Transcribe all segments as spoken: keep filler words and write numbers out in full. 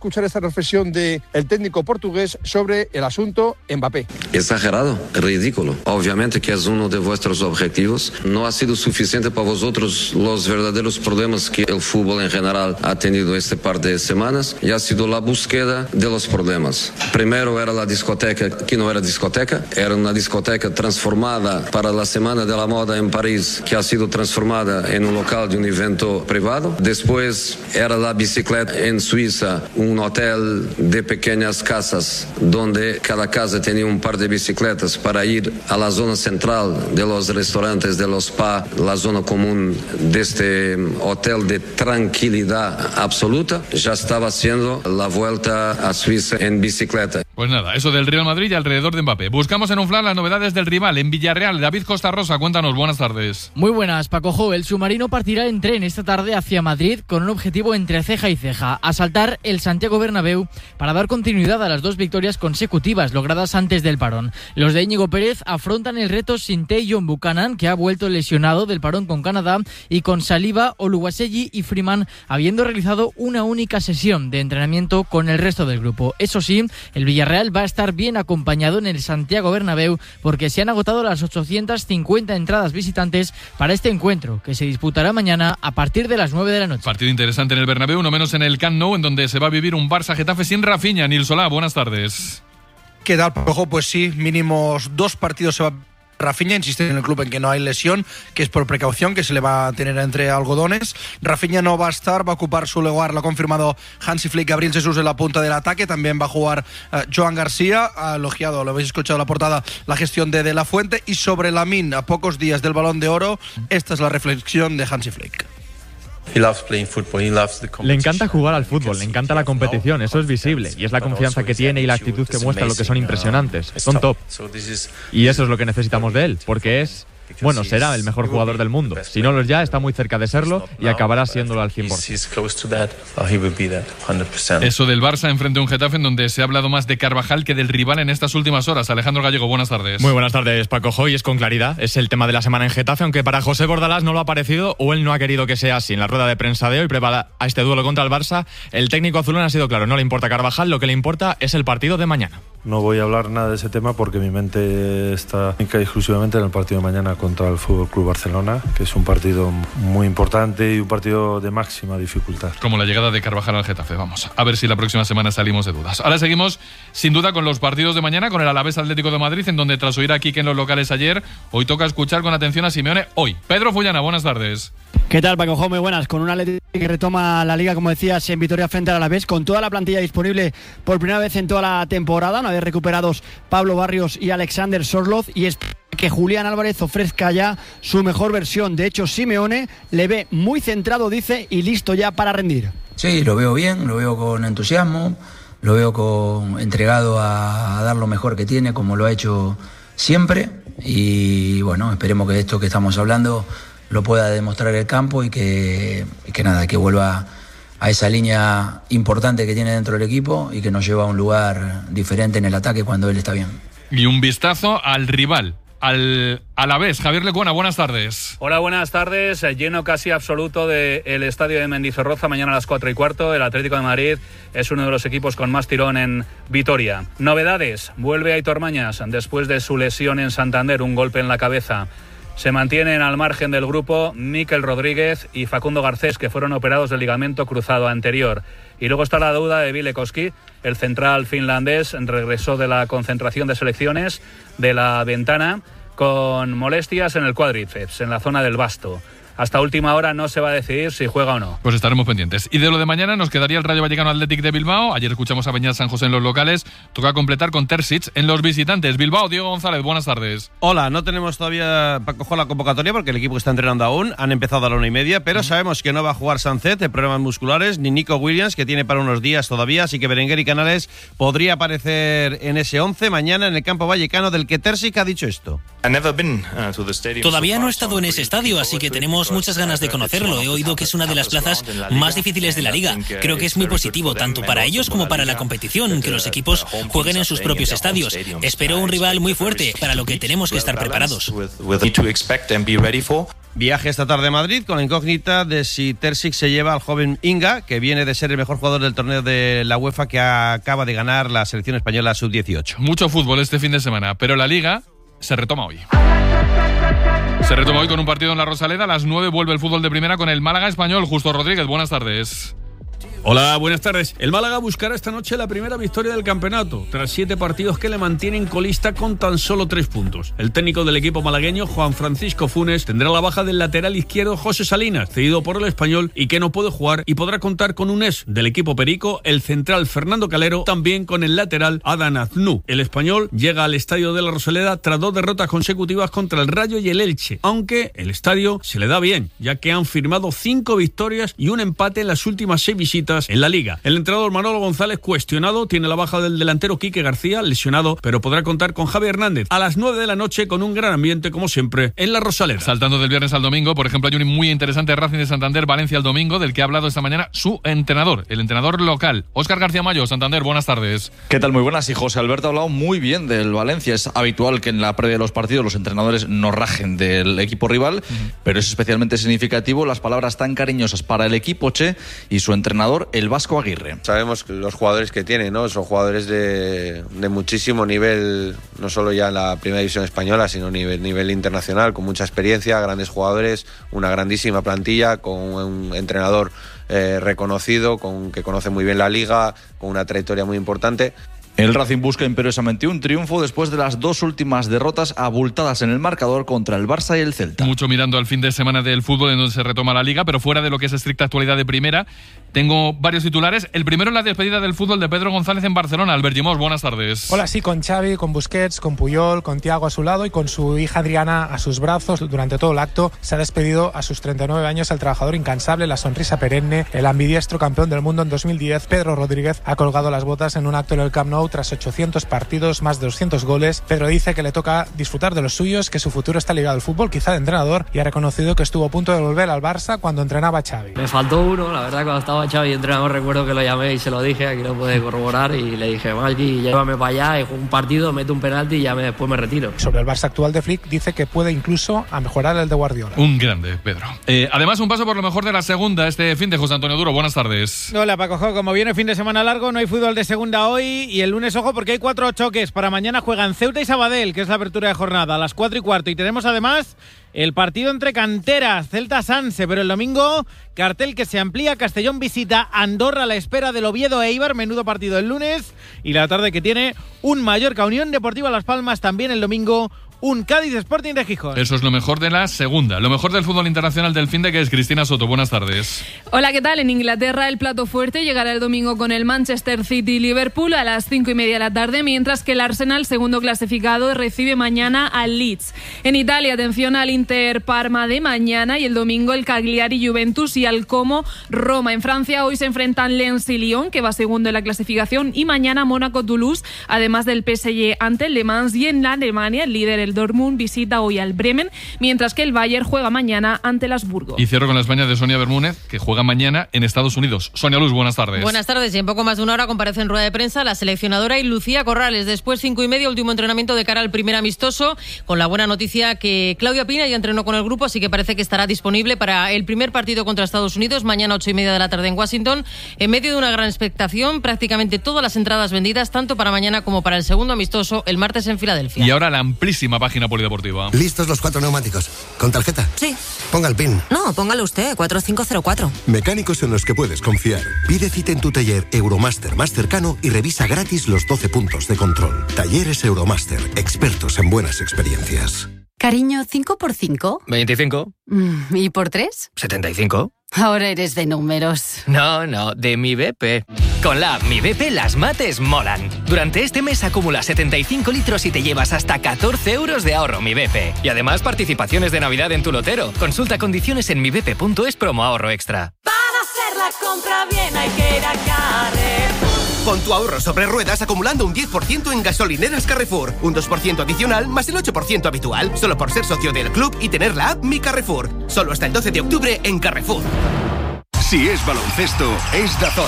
escuchar esta reflexión del técnico portugués sobre el asunto Mbappé. Exagerado, ridículo. Obviamente que es uno de vuestros objetivos. No ha sido suficiente para vosotros los verdaderos problemas que el fútbol en general ha tenido este par de semanas, y ha sido la búsqueda de los problemas. Primero era la discoteca, que no era discoteca, era una discoteca transformada para la Semana de la Moda en París, que ha sido transformada en un local de un evento privado. Después era la bicicleta en Suiza, un hotel de pequeñas casas, donde cada casa tenía un par de bicicletas para ir a la zona central de los restaurantes, de los spa, la zona común de este hotel de tranquilidad absoluta. Ya estaba haciendo la vuelta a Suiza en bicicleta. Pues nada, eso del Real Madrid y alrededor de Mbappé. Buscamos en un flash las novedades del rival en Villarreal. David Costa Rosa, cuéntanos, buenas tardes. Muy buenas, Paco Jo. El submarino partirá en tren esta tarde hacia Madrid con un objetivo entre ceja y ceja: asaltar el Santiago Bernabéu para dar continuidad a las dos victorias consecutivas logradas antes del parón. Los de Íñigo Pérez afrontan el reto sin Tajon Buchanan, que ha vuelto lesionado del parón con Canadá, y con Saliba, Oluwaseyi y Freeman habiendo realizado una única sesión de entrenamiento con el resto del grupo. Eso sí, el Villarreal va a estar bien acompañado en el Santiago Bernabéu porque se han agotado las ochocientas cincuenta entradas visitantes para este encuentro, que se disputará mañana a partir de las nueve de la noche. Partido interesante en el Bernabéu, no menos en el Camp Nou, en donde se va a vivir un Barça-Getafe sin Rafinha. Nil Solá, buenas tardes. ¿Qué tal, Paco? Pues sí, mínimos dos partidos se va Rafinha. Insiste en el club en que no hay lesión, que es por precaución, que se le va a tener entre algodones. Rafinha no va a estar, va a ocupar su lugar, lo ha confirmado Hansi Flick, Gabriel Jesús en la punta del ataque. También va a jugar uh, Joan García, ha elogiado, lo habéis escuchado en la portada, la gestión de De La Fuente. Y sobre Lamine, a pocos días del Balón de Oro, esta es la reflexión de Hansi Flick. Le encanta jugar al fútbol, le encanta la competición, eso es visible, y es la confianza que tiene y la actitud que muestra lo que son impresionantes, son top. Y eso es lo que necesitamos de él, porque es, bueno, será el mejor jugador del mundo. Si no lo es ya, está muy cerca de serlo y acabará siéndolo al cien por ciento. Eso del Barça enfrente a un Getafe en donde se ha hablado más de Carvajal que del rival en estas últimas horas. Alejandro Gallego, buenas tardes. Muy buenas tardes, Paco Joy. Es con claridad, es el tema de la semana en Getafe, aunque para José Bordalás no lo ha parecido o él no ha querido que sea así. En la rueda de prensa de hoy, prepara a este duelo contra el Barça, el técnico azulón ha sido claro, no le importa Carvajal, lo que le importa es el partido de mañana. No voy a hablar nada de ese tema porque mi mente está exclusivamente en el partido de mañana contra el Fútbol Club Barcelona, que es un partido muy importante y un partido de máxima dificultad. Como la llegada de Carvajal al Getafe. Vamos a ver si la próxima semana salimos de dudas. Ahora seguimos sin duda con los partidos de mañana, con el Alavés Atlético de Madrid, en donde tras oír a Quique en los locales ayer, hoy toca escuchar con atención a Simeone hoy. Pedro Fullana, buenas tardes. ¿Qué tal, Paco Jo? Muy buenas. Con un Atlético que retoma la Liga, como decías, en victoria frente al Alavés, con toda la plantilla disponible por primera vez en toda la temporada, una vez recuperados Pablo Barrios y Alexander Sorloz, y es que Julián Álvarez ofrezca ya su mejor versión. De hecho, Simeone le ve muy centrado, dice, y listo ya para rendir. Sí, lo veo bien, lo veo con entusiasmo, lo veo con, entregado a, a dar lo mejor que tiene, como lo ha hecho siempre, y bueno, esperemos que esto que estamos hablando lo pueda demostrar el campo y que, y que nada, que vuelva a esa línea importante que tiene dentro del equipo y que nos lleva a un lugar diferente en el ataque cuando él está bien. Y un vistazo al rival, al Alavés. Javier Lecuona, buenas tardes. Hola, buenas tardes. Lleno casi absoluto del estadio de Mendizorroza mañana a las cuatro y cuarto. El Atlético de Madrid es uno de los equipos con más tirón en Vitoria. Novedades, vuelve Aitor Mañas después de su lesión en Santander, un golpe en la cabeza. Se mantienen al margen del grupo Mikel Rodríguez y Facundo Garcés, que fueron operados del ligamento cruzado anterior. Y luego está la duda de Ville Koski, el central finlandés, regresó de la concentración de selecciones de la ventana con molestias en el cuádriceps, en la zona del basto. Hasta última hora no se va a decidir si juega o no. Pues estaremos pendientes. Y de lo de mañana nos quedaría el Rayo Vallecano Athletic de Bilbao. Ayer escuchamos a Beñat San José en los locales. Toca completar con Terzic en los visitantes. Bilbao, Diego González, buenas tardes. Hola, no tenemos todavía Paco Jo la convocatoria porque el equipo está entrenando aún. Han empezado a la una y media, pero uh-huh. sabemos que no va a jugar Sancet de problemas musculares, ni Nico Williams, que tiene para unos días todavía. Así que Berenguer y Canales podría aparecer en ese once mañana en el campo vallecano, del que Terzic ha dicho esto. Todavía no he estado en ese estadio, así que tenemos muchas ganas de conocerlo. He oído que es una de las plazas más difíciles de la Liga. Creo que es muy positivo, tanto para ellos como para la competición, que los equipos jueguen en sus propios estadios. Espero un rival muy fuerte, para lo que tenemos que estar preparados. Viaje esta tarde a Madrid con la incógnita de si Terzic se lleva al joven Inga, que viene de ser el mejor jugador del torneo de la UEFA, que acaba de ganar la selección española sub dieciocho. Mucho fútbol este fin de semana, pero la Liga se retoma hoy. Se retoma hoy con un partido en la Rosaleda. A las nueve vuelve el fútbol de primera con el Málaga Español. Justo Rodríguez, buenas tardes. Hola, buenas tardes. El Málaga buscará esta noche la primera victoria del campeonato, tras siete partidos que le mantienen colista con tan solo tres puntos. El técnico del equipo malagueño, Juan Francisco Funes, tendrá la baja del lateral izquierdo José Salinas, cedido por el Español y que no puede jugar, y podrá contar con un ex del equipo perico, el central Fernando Calero, también con el lateral Adán Aznou. El Español llega al estadio de la Rosaleda tras dos derrotas consecutivas contra el Rayo y el Elche, aunque el estadio se le da bien, ya que han firmado cinco victorias y un empate en las últimas seis visitas en la Liga. El entrenador Manolo González, cuestionado, tiene la baja del delantero Quique García, lesionado, pero podrá contar con Javi Hernández a las nueve de la noche con un gran ambiente, como siempre, en la Rosaleda. Saltando del viernes al domingo, por ejemplo, hay un muy interesante Racing de Santander, Valencia el domingo, del que ha hablado esta mañana su entrenador, el entrenador local, Óscar García Mayo. Santander, buenas tardes. ¿Qué tal? Muy buenas. Y José Alberto ha hablado muy bien del Valencia. Es habitual que en la previa de los partidos los entrenadores no rajen del equipo rival, uh-huh. pero es especialmente significativo las palabras tan cariñosas para el equipo Che y su entrenador, el Vasco Aguirre. Sabemos los jugadores que tiene, ¿no? Son jugadores de, de muchísimo nivel, no solo ya en la primera división española, sino a nivel, nivel internacional, con mucha experiencia, grandes jugadores, una grandísima plantilla, con un entrenador eh, reconocido, con, que conoce muy bien la liga, con una trayectoria muy importante. El Racing busca imperiosamente un triunfo después de las dos últimas derrotas abultadas en el marcador contra el Barça y el Celta. Mucho mirando al fin de semana del fútbol en donde se retoma la Liga, pero fuera de lo que es estricta actualidad de primera, tengo varios titulares. El primero es la despedida del fútbol de Pedro González en Barcelona. Albert Llimós, buenas tardes. Hola, sí, con Xavi, con Busquets, con Puyol, con Thiago a su lado y con su hija Adriana a sus brazos. Durante todo el acto se ha despedido a sus treinta y nueve años el trabajador incansable, la sonrisa perenne, el ambidiestro campeón del mundo en dos mil diez. Pedro Rodríguez ha colgado las botas en un acto en el Camp Nou tras ochocientos partidos, más de doscientos goles. Pedro dice que le toca disfrutar de los suyos, que su futuro está ligado al fútbol, quizá de entrenador, y ha reconocido que estuvo a punto de volver al Barça cuando entrenaba a Xavi. Me faltó uno, la verdad, cuando estaba Xavi entrenador, recuerdo que lo llamé y se lo dije, aquí lo puede corroborar, y le dije, Maggi, llévame para allá, y juego un partido, meto un penalti y ya me, después me retiro. Sobre el Barça actual de Flick, dice que puede incluso a mejorar el de Guardiola. Un grande, Pedro. Eh, además, un paso por lo mejor de la segunda este fin de José Antonio Duro. Buenas tardes. Hola, Paco Jo. Como viene fin de semana largo, no hay fútbol de segunda hoy, y el lunes, ojo, porque hay cuatro choques. Para mañana juegan Ceuta y Sabadell, que es la apertura de jornada, a las cuatro y cuarto. Y tenemos además el partido entre canteras, Celta-Sanse, pero el domingo, cartel que se amplía. Castellón visita Andorra a la espera del Oviedo-Eibar, menudo partido el lunes. Y la tarde que tiene un Mallorca Unión Deportiva Las Palmas, también el domingo un Cádiz Sporting de Gijón. Eso es lo mejor de la segunda. Lo mejor del fútbol internacional del fin de, que es Cristina Soto. Buenas tardes. Hola, ¿qué tal? En Inglaterra el plato fuerte llegará el domingo con el Manchester City-Liverpool a las cinco y media de la tarde, mientras que el Arsenal, segundo clasificado, recibe mañana al Leeds. En Italia, atención al Inter-Parma de mañana, y el domingo el Cagliari-Juventus y al Como Roma. En Francia hoy se enfrentan Lens y Lyon, que va segundo en la clasificación, y mañana Mónaco-Toulouse, además del P S G ante el Le Mans. Y en la Alemania, el líder, el Dortmund, visita hoy al Bremen, mientras que el Bayern juega mañana ante el Habsburgo. Y cierro con la España de Sonia Bermúdez, que juega mañana en Estados Unidos. Sonia Luz, buenas tardes. Buenas tardes, y en poco más de una hora comparece en rueda de prensa la seleccionadora y Lucía Corrales. Después, cinco y media, último entrenamiento de cara al primer amistoso, con la buena noticia que Claudia Pina ya entrenó con el grupo, así que parece que estará disponible para el primer partido contra Estados Unidos, mañana ocho y media de la tarde en Washington, en medio de una gran expectación. Prácticamente todas las entradas vendidas, tanto para mañana como para el segundo amistoso, el martes en Filadelfia. Y ahora la amplísima página polideportiva. ¿Listos los cuatro neumáticos? ¿Con tarjeta? Sí. Ponga el PIN. No, póngalo usted, cuatro cinco cero cuatro. Mecánicos en los que puedes confiar. Pide cita en tu taller Euromaster más cercano y revisa gratis los doce puntos de control. Talleres Euromaster, expertos en buenas experiencias. Cariño, ¿cinco por cinco? veinticinco. ¿Y por tres? setenta y cinco. Ahora eres de números. No, no, de Mi B P. Con la app Mi B P las mates molan. Durante este mes acumula setenta y cinco litros y te llevas hasta catorce euros de ahorro Mi B P. Y además participaciones de Navidad en tu lotero. Consulta condiciones en mi b p punto es promo ahorro extra. Para hacer la compra bien hay que ir a Carrefour. Pon tu ahorro sobre ruedas acumulando un diez por ciento en gasolineras Carrefour. Un dos por ciento adicional más el ocho por ciento habitual. Solo por ser socio del club y tener la app Mi Carrefour. Solo hasta el doce de octubre en Carrefour. Si es baloncesto, es Dazón.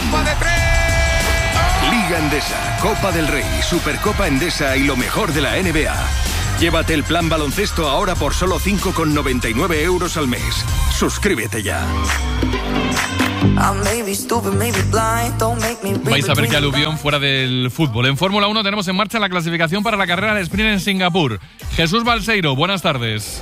Liga Endesa, Copa del Rey, Supercopa Endesa y lo mejor de la N B A. Llévate el plan baloncesto ahora por solo cinco con noventa y nueve euros al mes. Suscríbete ya. Vais a ver qué aluvión fuera del fútbol. En Fórmula uno tenemos en marcha la clasificación para la carrera de sprint en Singapur. Jesús Balseiro, buenas tardes.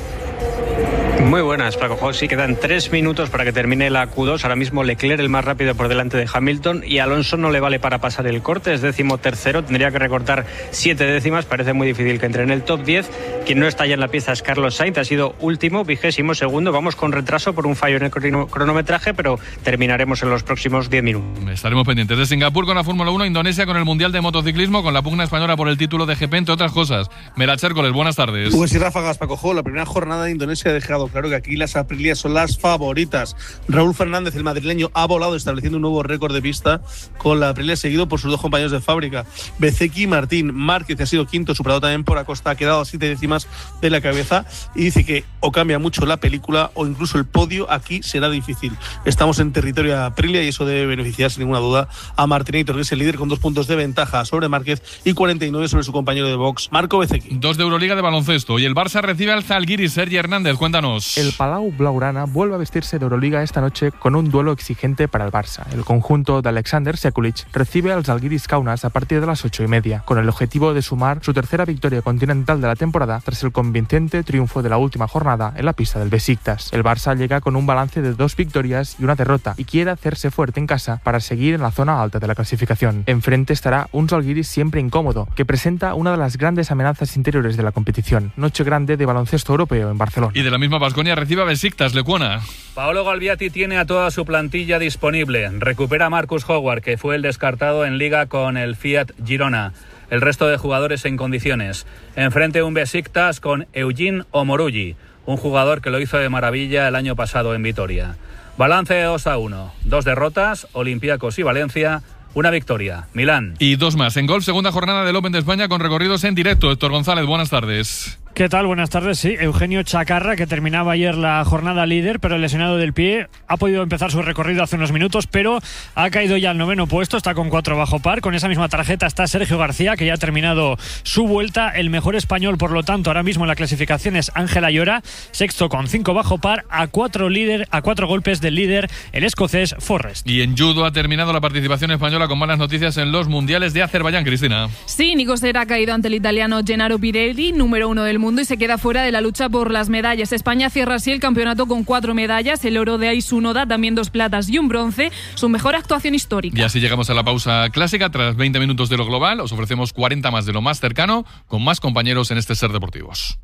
Muy buenas, Paco José. Quedan tres minutos para que termine la Q dos. Ahora mismo Leclerc el más rápido por delante de Hamilton y Alonso no le vale para pasar el corte. Es décimo tercero, tendría que recortar siete décimas. Parece muy difícil que entre en el top diez. Quien no está ya en la pista es Carlos Sainz. Ha sido último, vigésimo segundo. Vamos con retraso por un fallo en el cronometraje, pero terminaremos en los próximos diez minutos. Estaremos pendientes de Singapur con la Fórmula uno, Indonesia con el Mundial de Motociclismo, con la pugna española por el título de G P, entre otras cosas. Melacher Hércules, buenas tardes. Pues y ráfagas, Paco Jo. La primera jornada de Indonesia ha dejado claro que aquí las Aprilia son las favoritas. Raúl Fernández, el madrileño, ha volado estableciendo un nuevo récord de pista con la Aprilia, seguido por sus dos compañeros de fábrica, Bezzecchi y Martín. Márquez ha sido quinto, superado también por Acosta, ha quedado a siete décimas de la cabeza y dice que o cambia mucho la película o incluso el podio aquí será difícil. Estamos en territorio Aprilia y eso debe beneficiar sin ninguna duda a Martinator, que es el líder con dos puntos de ventaja sobre Márquez y cuarenta y nueve sobre su compañero de box, Marco Bezzecchi. Dos de Euroliga de baloncesto y el Barça recibe al Zalgiris. Sergi Hernández, cuéntanos. El Palau Blaugrana vuelve a vestirse de Euroliga esta noche con un duelo exigente para el Barça. El conjunto de Alexander Sekulic recibe al Zalgiris Kaunas a partir de las ocho y media, con el objetivo de sumar su tercera victoria continental de la temporada tras el convincente triunfo de la última jornada en la pista del Besiktas. El Barça llega con un balance de dos victorias y una derrota y quiere hacerse fuerte en casa para seguir en la zona alta de la clasificación. Enfrente estará un Zalgiris siempre incómodo, que presenta una de las grandes amenazas interiores de la competición. Noche grande de baloncesto europeo en Barcelona. Y de la misma Baskonia recibe a Besiktas, Lecuona. Paolo Galviati tiene a toda su plantilla disponible. Recupera a Marcus Howard, que fue el descartado en Liga con el Fiat Girona. El resto de jugadores en condiciones. Enfrente un Besiktas con Eugene Omorugi, un jugador que lo hizo de maravilla el año pasado en Vitoria. Balance de dos a uno. Dos derrotas, Olympiacos y Valencia. Una victoria, Milán. Y dos más. En golf, segunda jornada del Open de España con recorridos en directo. Héctor González, buenas tardes. ¿Qué tal? Buenas tardes. Sí, Eugenio Chacarra, que terminaba ayer la jornada líder, pero el lesionado del pie ha podido empezar su recorrido hace unos minutos, pero ha caído ya al noveno puesto, está con cuatro bajo par. Con esa misma tarjeta está Sergio García, que ya ha terminado su vuelta. El mejor español, por lo tanto, ahora mismo en la clasificación es Ángel Ayora, sexto con cinco bajo par, a cuatro líder, a cuatro golpes del líder, el escocés Forrest. Y en judo ha terminado la participación española con malas noticias en los mundiales de Azerbaiyán, Cristina. Sí, Nico Serra ha caído ante el italiano Gennaro Pirelli, número uno del mundo, y se queda fuera de la lucha por las medallas. España cierra así el campeonato con cuatro medallas, el oro de Aisu Noda, también dos platas y un bronce, su mejor actuación histórica. Y así llegamos a la pausa clásica. Tras veinte minutos de lo global, os ofrecemos cuarenta más de lo más cercano, con más compañeros en este Ser Deportivos.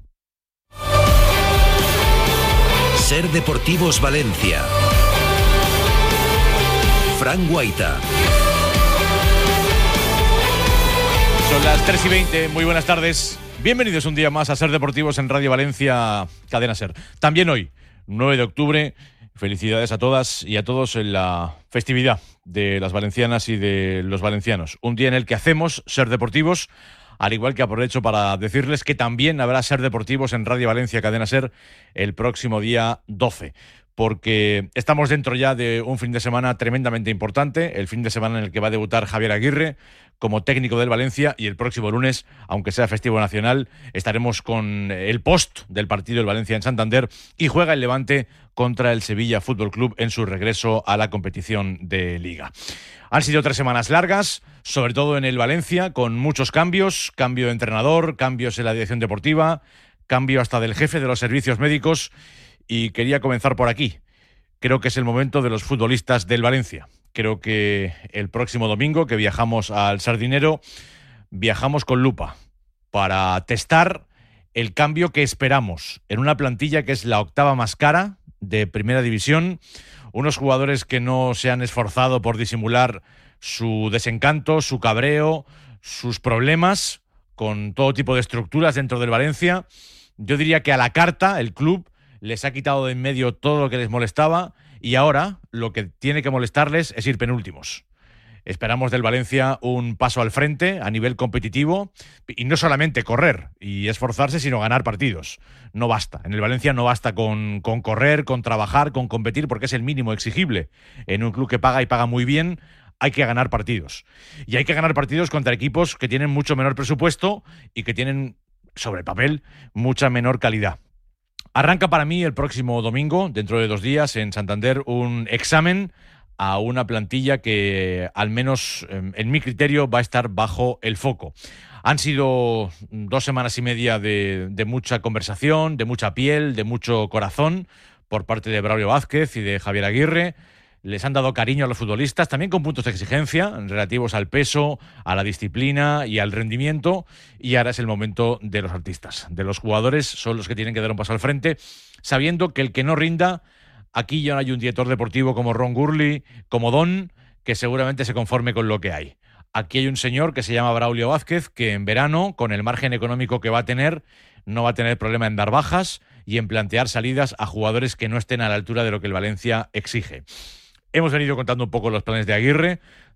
Ser Deportivos Valencia. Fran Guaita. Son las tres y veinte, muy buenas tardes. Bienvenidos un día más a Ser Deportivos en Radio Valencia, Cadena Ser. También hoy, nueve de octubre, felicidades a todas y a todos en la festividad de las valencianas y de los valencianos. Un día en el que hacemos Ser Deportivos, al igual que aprovecho para decirles que también habrá Ser Deportivos en Radio Valencia, Cadena Ser, el próximo día doce. Porque estamos dentro ya de un fin de semana tremendamente importante, el fin de semana en el que va a debutar Javier Aguirre como técnico del Valencia, y el próximo lunes, aunque sea festivo nacional, estaremos con el post del partido del Valencia en Santander, y juega el Levante contra el Sevilla Fútbol Club en su regreso a la competición de Liga. Han sido tres semanas largas, sobre todo en el Valencia, con muchos cambios, cambio de entrenador, cambios en la dirección deportiva, cambio hasta del jefe de los servicios médicos. Y quería comenzar por aquí. Creo que es el momento de los futbolistas del Valencia. Creo que el próximo domingo, que viajamos al Sardinero, viajamos con lupa para testar el cambio que esperamos en una plantilla que es la octava más cara de Primera División. Unos jugadores que no se han esforzado por disimular su desencanto, su cabreo, sus problemas con todo tipo de estructuras dentro del Valencia. Yo diría que a la carta el club les ha quitado de en medio todo lo que les molestaba y ahora lo que tiene que molestarles es ir penúltimos. Esperamos del Valencia un paso al frente a nivel competitivo y no solamente correr y esforzarse, sino ganar partidos. No basta. En el Valencia no basta con, con correr, con trabajar, con competir, porque es el mínimo exigible. En un club que paga y paga muy bien, hay que ganar partidos. Y hay que ganar partidos contra equipos que tienen mucho menor presupuesto y que tienen sobre el papel, mucha menor calidad. Arranca para mí el próximo domingo, dentro de dos días, en Santander, un examen a una plantilla que, al menos en mi criterio, va a estar bajo el foco. Han sido dos semanas y media de, de mucha conversación, de mucha piel, de mucho corazón por parte de Braulio Vázquez y de Javier Aguirre. Les han dado cariño a los futbolistas, también con puntos de exigencia relativos al peso, a la disciplina y al rendimiento. Y ahora es el momento de los artistas, de los jugadores, son los que tienen que dar un paso al frente, sabiendo que el que no rinda, aquí ya no hay un director deportivo como Ron Gurley, como Don, que seguramente se conforme con lo que hay. Aquí hay un señor que se llama Braulio Vázquez, que en verano, con el margen económico que va a tener, no va a tener problema en dar bajas y en plantear salidas a jugadores que no estén a la altura de lo que el Valencia exige. Hemos venido contando un poco los planes de Aguirre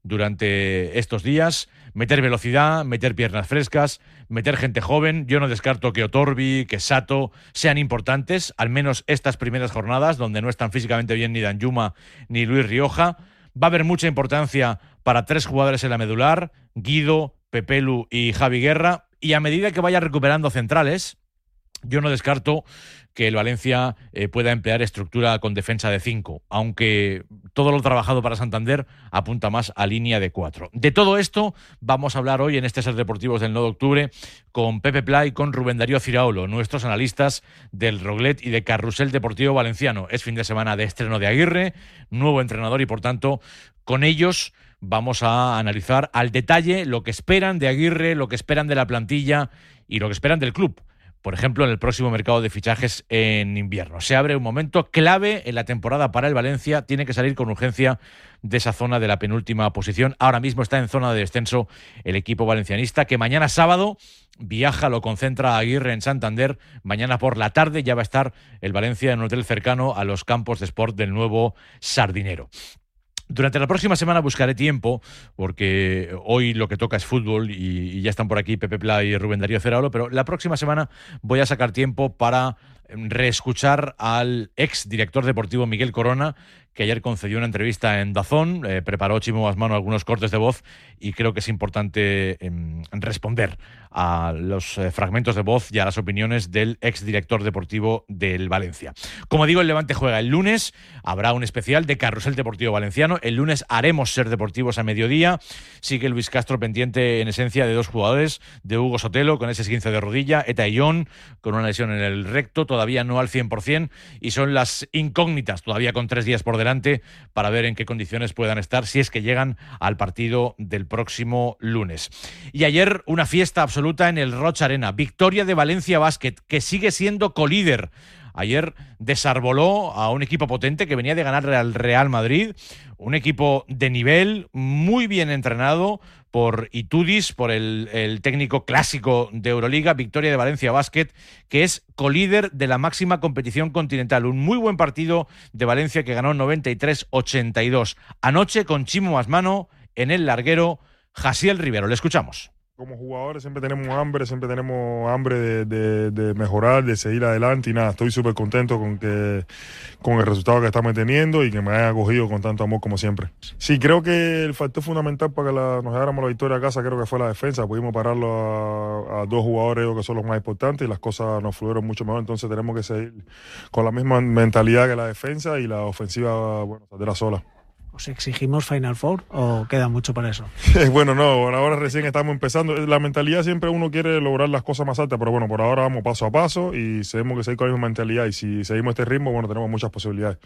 durante estos días. Meter velocidad, meter piernas frescas, meter gente joven. Yo no descarto que Otorbi, que Sato sean importantes, al menos estas primeras jornadas, donde no están físicamente bien ni Danjuma ni Luis Rioja. Va a haber mucha importancia para tres jugadores en la medular, Guido, Pepelu y Javi Guerra. Y a medida que vaya recuperando centrales, yo no descarto que el Valencia eh, pueda emplear estructura con defensa de cinco, aunque todo lo trabajado para Santander apunta más a línea de cuatro. De todo esto vamos a hablar hoy en este Ser Deportivos del nueve de octubre con Pepe Pla y con Rubén Darío Ciraolo, nuestros analistas del Roglet y de Carrusel Deportivo Valenciano. Es fin de semana de estreno de Aguirre, nuevo entrenador, y por tanto con ellos vamos a analizar al detalle lo que esperan de Aguirre, lo que esperan de la plantilla y lo que esperan del club. Por ejemplo, en el próximo mercado de fichajes en invierno. Se abre un momento clave en la temporada para el Valencia. Tiene que salir con urgencia de esa zona de la penúltima posición. Ahora mismo está en zona de descenso el equipo valencianista, que mañana sábado viaja, lo concentra Aguirre en Santander. Mañana por la tarde ya va a estar el Valencia en un hotel cercano a los campos de sport del nuevo Sardinero. Durante la próxima semana buscaré tiempo, porque hoy lo que toca es fútbol y, y ya están por aquí Pepe Pla y Rubén Darío Ceraolo, pero la próxima semana voy a sacar tiempo para reescuchar al ex director deportivo Miguel Corona, que ayer concedió una entrevista en DAZN, eh, preparó Chimo Asmano algunos cortes de voz y creo que es importante eh, responder a los eh, fragmentos de voz y a las opiniones del ex director deportivo del Valencia. Como digo, el Levante juega el lunes, habrá un especial de Carrusel Deportivo Valenciano, el lunes haremos Ser Deportivos a mediodía, sigue Luis Castro pendiente en esencia de dos jugadores, de Hugo Sotelo con ese esguince de rodilla, Eta Illón con una lesión en el recto, todavía no al cien por ciento, y son las incógnitas, todavía con tres días por delante, para ver en qué condiciones puedan estar si es que llegan al partido del próximo lunes. Y ayer una fiesta absoluta en el Rocha Arena, victoria de Valencia Basket, que sigue siendo colíder. Ayer desarboló a un equipo potente que venía de ganar al Real Madrid, un equipo de nivel, muy bien entrenado por Itudis, por el, el técnico clásico de Euroliga. Victoria de Valencia Basket, que es colíder de la máxima competición continental. Un muy buen partido de Valencia que ganó noventa y tres ochenta y dos. Anoche con Chimo Asmano en el larguero, Jasiel Rivero. Le escuchamos. Como jugadores siempre tenemos hambre, siempre tenemos hambre de, de, de mejorar, de seguir adelante y nada, estoy súper contento con que con el resultado que estamos teniendo y que me haya acogido con tanto amor como siempre. Sí, creo que el factor fundamental para que la, nos lleváramos la victoria a casa creo que fue la defensa, pudimos pararlo a, a dos jugadores que son los más importantes y las cosas nos fluyeron mucho mejor, entonces tenemos que seguir con la misma mentalidad que la defensa y la ofensiva, bueno, saldrá sola. ¿Os exigimos Final Four o queda mucho para eso? Bueno, no, por ahora recién estamos empezando. La mentalidad siempre uno quiere lograr las cosas más altas, pero bueno, por ahora vamos paso a paso y tenemos que seguir con la misma mentalidad y si seguimos este ritmo, bueno, tenemos muchas posibilidades.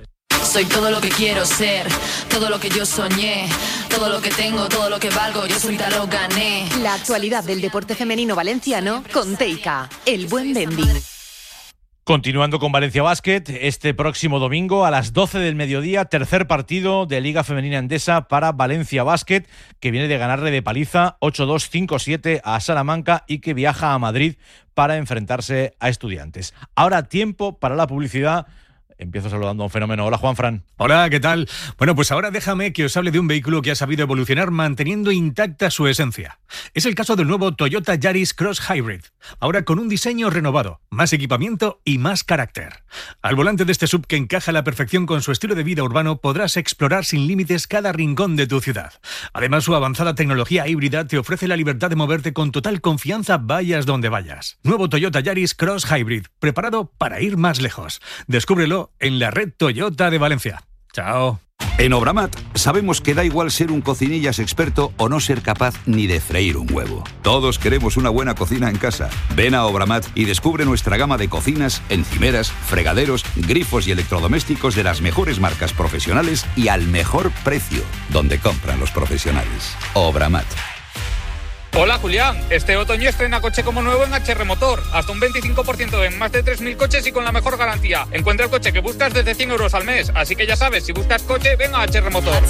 Soy todo lo que quiero ser, todo lo que yo soñé, todo lo que tengo, todo lo que valgo, yo solita lo gané. La actualidad del deporte femenino valenciano con Teica, el buen vending. Continuando con Valencia Basket, este próximo domingo a las doce del mediodía, tercer partido de Liga Femenina Endesa para Valencia Basket, que viene de ganarle de paliza ocho dos cinco siete a Salamanca y que viaja a Madrid para enfrentarse a Estudiantes. Ahora tiempo para la publicidad Empiezo saludando a un fenómeno. Hola, Juanfran. Hola, ¿qué tal? Bueno, pues ahora déjame que os hable de un vehículo que ha sabido evolucionar manteniendo intacta su esencia. Es el caso del nuevo Toyota Yaris Cross Hybrid, ahora con un diseño renovado, más equipamiento y más carácter. Al volante de este sub que encaja a la perfección con su estilo de vida urbano, podrás explorar sin límites cada rincón de tu ciudad. Además, su avanzada tecnología híbrida te ofrece la libertad de moverte con total confianza vayas donde vayas. Nuevo Toyota Yaris Cross Hybrid, preparado para ir más lejos. Descúbrelo en la red Toyota de Valencia. Chao. En Obramat sabemos que da igual ser un cocinillas experto o no ser capaz ni de freír un huevo. Todos queremos una buena cocina en casa. Ven a Obramat y descubre nuestra gama de cocinas, encimeras, fregaderos, grifos y electrodomésticos de las mejores marcas profesionales y al mejor precio, donde compran los profesionales. Obramat. Hola Julián, este otoño estrena coche como nuevo en H R Motor, hasta un veinticinco por ciento en más de tres mil coches y con la mejor garantía. Encuentra el coche que buscas desde cien euros al mes, así que ya sabes, si buscas coche, ven a H R Motor.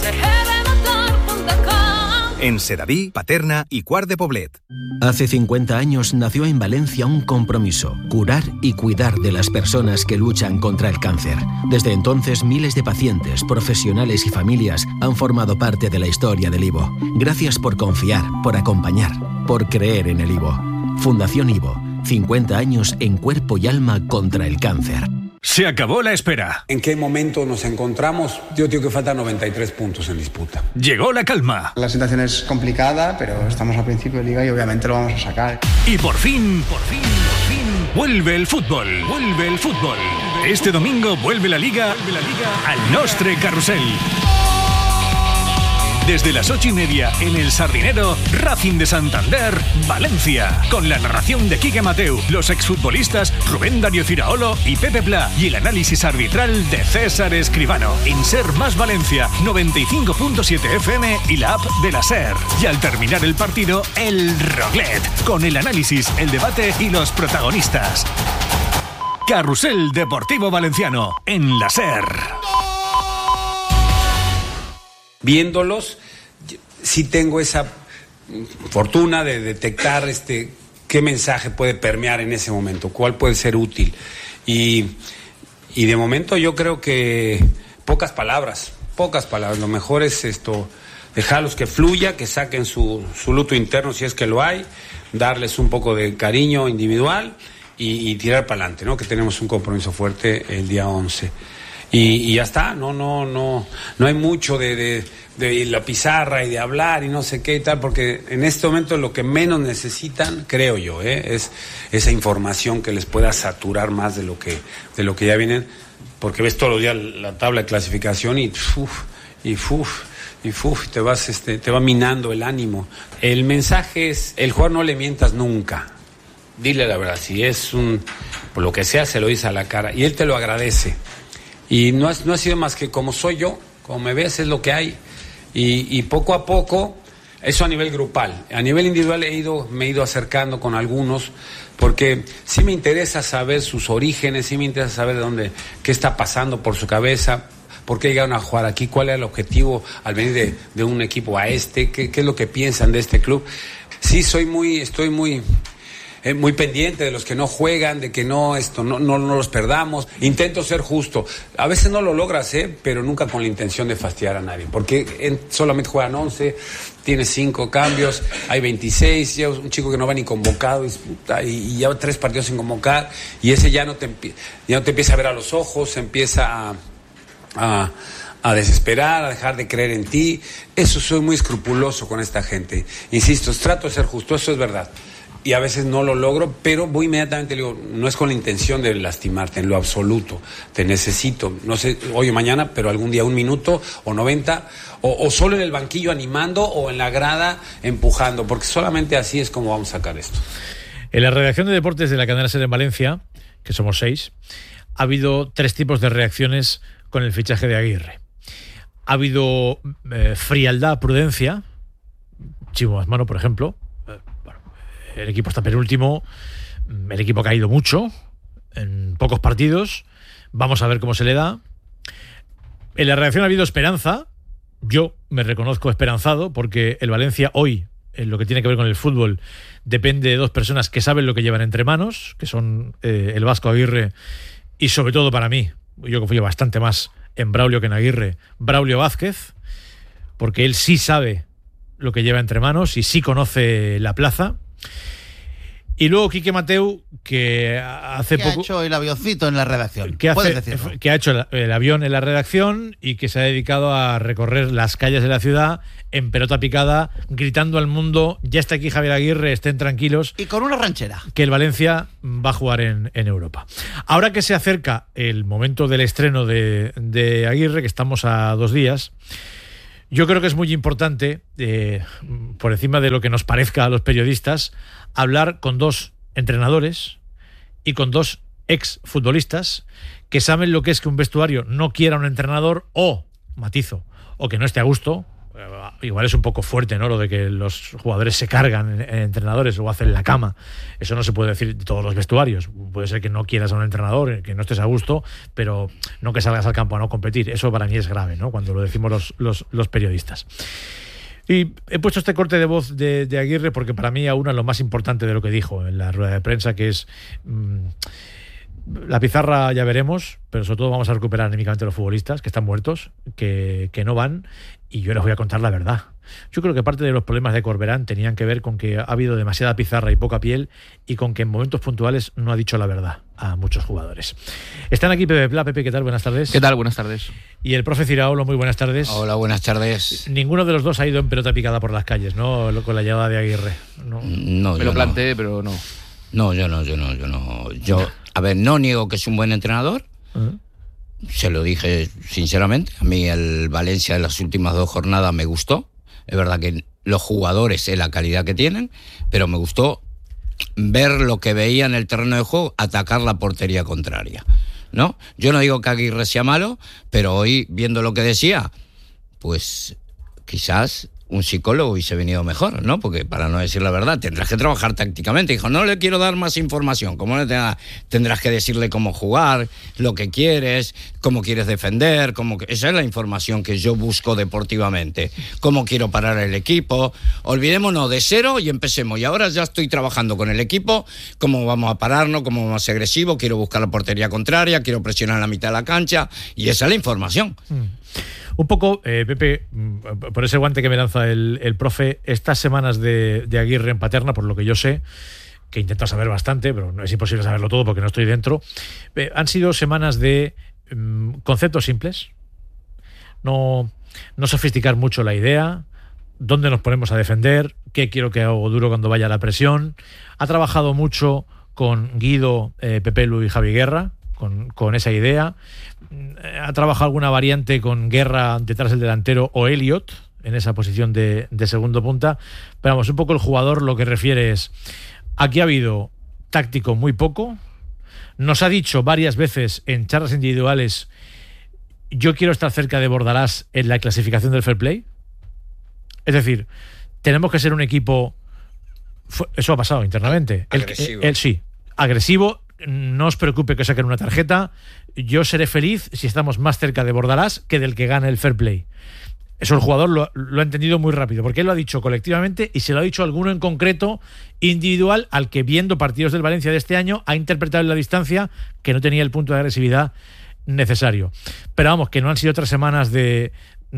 En Sedaví, Paterna y Quart de Poblet. Hace cincuenta años nació en Valencia un compromiso: curar y cuidar de las personas que luchan contra el cáncer. Desde entonces, miles de pacientes, profesionales y familias han formado parte de la historia del I V O. Gracias por confiar, por acompañar, por creer en el I V O. Fundación I V O, cincuenta años en cuerpo y alma contra el cáncer. Se acabó la espera. ¿En qué momento nos encontramos? Yo digo que faltan noventa y tres puntos en disputa. Llegó la calma. La situación es complicada, pero estamos a principio de liga y obviamente lo vamos a sacar. Y por fin, por fin, por fin, vuelve el fútbol. Vuelve el fútbol. Este domingo vuelve la liga, vuelve la liga al Nostre Carrusel. Desde las ocho y media en el Sardinero, Racing de Santander, Valencia. Con la narración de Quique Mateu, los exfutbolistas Rubén Darío Ciraolo y Pepe Pla y el análisis arbitral de César Escribano. En Ser Más Valencia, noventa y cinco punto siete F M y la app de la Ser. Y al terminar el partido, el Roglet, con el análisis, el debate y los protagonistas. Carrusel Deportivo Valenciano, en la Ser. Viéndolos, sí tengo esa fortuna de detectar este qué mensaje puede permear en ese momento, cuál puede ser útil. Y, y de momento yo creo que pocas palabras, pocas palabras. Lo mejor es esto, dejarlos que fluya, que saquen su, su luto interno si es que lo hay, darles un poco de cariño individual y, y tirar para adelante, ¿no? Que tenemos un compromiso fuerte el día once. Y, y ya está, no, no, no, no hay mucho de, de, de la pizarra y de hablar y no sé qué y tal, porque en este momento lo que menos necesitan, creo yo, ¿eh? es esa información que les pueda saturar más de lo que, de lo que ya vienen, porque ves todos los días la tabla de clasificación y uf, y uf, y uf, te vas, este, te va minando el ánimo. El mensaje es, el jugador no le mientas nunca. Dile la verdad, si es un, por lo que sea, se lo dice a la cara y él te lo agradece. Y no ha, no ha sido más que como soy yo, como me ves, es lo que hay. Y, y poco a poco, eso a nivel grupal. A nivel individual he ido, me he ido acercando con algunos, porque sí me interesa saber sus orígenes, sí me interesa saber de dónde, qué está pasando por su cabeza, por qué llegaron a jugar aquí, cuál era el objetivo al venir de, de un equipo a este, qué, qué es lo que piensan de este club. Sí, soy muy, estoy muy... Eh, muy pendiente de los que no juegan, de que no esto no, no, no los perdamos. Intento ser justo. A veces no lo logras, ¿eh? Pero nunca con la intención de fastidiar a nadie. Porque en, solamente juegan once, tienes cinco cambios, hay veintiséis, ya un chico que no va ni convocado y, y lleva tres partidos sin convocar y ese ya no te, ya no te empieza a ver a los ojos, se empieza a... a a desesperar, a dejar de creer en ti. Eso soy muy escrupuloso con esta gente. Insisto, trato de ser justo, eso es verdad. Y a veces no lo logro, pero voy inmediatamente, le digo, no es con la intención de lastimarte, en lo absoluto. Te necesito, no sé, hoy o mañana, pero algún día un minuto o noventa, o, o solo en el banquillo animando o en la grada empujando, porque solamente así es como vamos a sacar esto. En la redacción de deportes de la cadena SER en Valencia, que somos seis, ha habido tres tipos de reacciones con el fichaje de Aguirre. Ha habido eh, frialdad, prudencia. Chimo Basmano, por ejemplo. Eh, bueno, el equipo está penúltimo. El equipo ha caído mucho en pocos partidos. Vamos a ver cómo se le da. En la reacción ha habido esperanza. Yo me reconozco esperanzado porque el Valencia hoy, en lo que tiene que ver con el fútbol, depende de dos personas que saben lo que llevan entre manos, que son eh, el Vasco Aguirre y, sobre todo para mí, yo confío bastante más en Braulio que en Aguirre, Braulio Vázquez, porque él sí sabe lo que lleva entre manos y sí conoce la plaza. Y luego Quique Mateu, que hace ¿Qué poco... ha hecho el avioncito en la redacción? Que, Puedes hace, decirlo. que ha hecho el, el avión en la redacción y que se ha dedicado a recorrer las calles de la ciudad en pelota picada, gritando al mundo: ya está aquí Javier Aguirre, estén tranquilos. Y con una ranchera. Que el Valencia va a jugar en, en Europa. Ahora que se acerca el momento del estreno de, de Aguirre, que estamos a dos días, yo creo que es muy importante, eh, por encima de lo que nos parezca a los periodistas, hablar con dos entrenadores y con dos exfutbolistas que saben lo que es que un vestuario no quiera un entrenador o, matizo, o que no esté a gusto. Igual es un poco fuerte, ¿no?, lo de que los jugadores se cargan en, en entrenadores o hacen la cama. Eso no se puede decir de todos los vestuarios. Puede ser que no quieras a un entrenador, que no estés a gusto, pero no que salgas al campo a no competir. Eso para mí es grave, ¿no?, cuando lo decimos los, los, los periodistas. Y he puesto este corte de voz de, de Aguirre porque para mí aúna lo más importante de lo que dijo en la rueda de prensa, que es... Mmm, la pizarra ya veremos, pero sobre todo vamos a recuperar anímicamente a los futbolistas que están muertos, que, que no van, y yo les voy a contar la verdad. Yo creo que parte de los problemas de Corberán tenían que ver con que ha habido demasiada pizarra y poca piel, y con que en momentos puntuales no ha dicho la verdad a muchos jugadores. Están aquí Pepe Pla. Pepe, ¿qué tal? Buenas tardes. ¿Qué tal? Buenas tardes. Y el profe Ciraolo, muy buenas tardes. Hola, buenas tardes. Ninguno de los dos ha ido en pelota picada por las calles, ¿no?, con la llegada de Aguirre. No, no Me lo planteé, no. pero no. No, yo no, yo no, yo no. Yo, a ver, no niego que es un buen entrenador. Uh-huh. Se lo dije sinceramente. A mí el Valencia de las últimas dos jornadas me gustó. Es verdad que los jugadores es la calidad que tienen, pero me gustó ver lo que veía en el terreno de juego, atacar la portería contraria, ¿no? Yo no digo que Aguirre sea malo, pero hoy, viendo lo que decía, pues quizás un psicólogo hubiese venido mejor, ¿no? Porque, para no decir la verdad, tendrás que trabajar tácticamente. Dijo, no le quiero dar más información. ¿Cómo le tenga, tendrás que decirle cómo jugar, lo que quieres, cómo quieres defender? Cómo, esa es la información que yo busco deportivamente. Cómo quiero parar el equipo. Olvidémonos de cero y empecemos. Y ahora ya estoy trabajando con el equipo, cómo vamos a pararnos, cómo vamos a ser agresivos, quiero buscar la portería contraria, quiero presionar en la mitad de la cancha, y esa es la información. Mm. Un poco, eh, Pepe, por ese guante que me lanza el, el profe, estas semanas de, de Aguirre en Paterna, por lo que yo sé, que intento saber bastante, pero no es imposible saberlo todo porque no estoy dentro, eh, han sido semanas de um, conceptos simples, no, no sofisticar mucho la idea, dónde nos ponemos a defender, qué quiero que hago duro cuando vaya la presión. Ha trabajado mucho con Guido, eh, Pepelu y Javi Guerra, con, con esa idea. Ha trabajado alguna variante con Guerra detrás del delantero o Elliot en esa posición de, de segundo punta, pero vamos, un poco el jugador lo que refiere es: aquí ha habido táctico muy poco, nos ha dicho varias veces en charlas individuales, yo quiero estar cerca de Bordalás en la clasificación del fair play, es decir, tenemos que ser un equipo, eso ha pasado internamente, agresivo. Él, él sí, agresivo. No os preocupe que saquen una tarjeta. Yo seré feliz si estamos más cerca de Bordalás que del que gane el fair play. Eso el jugador lo, lo ha entendido muy rápido, porque él lo ha dicho colectivamente y se lo ha dicho a alguno en concreto, individual, al que, viendo partidos del Valencia de este año, ha interpretado en la distancia que no tenía el punto de agresividad necesario. Pero vamos, que no han sido tres semanas de,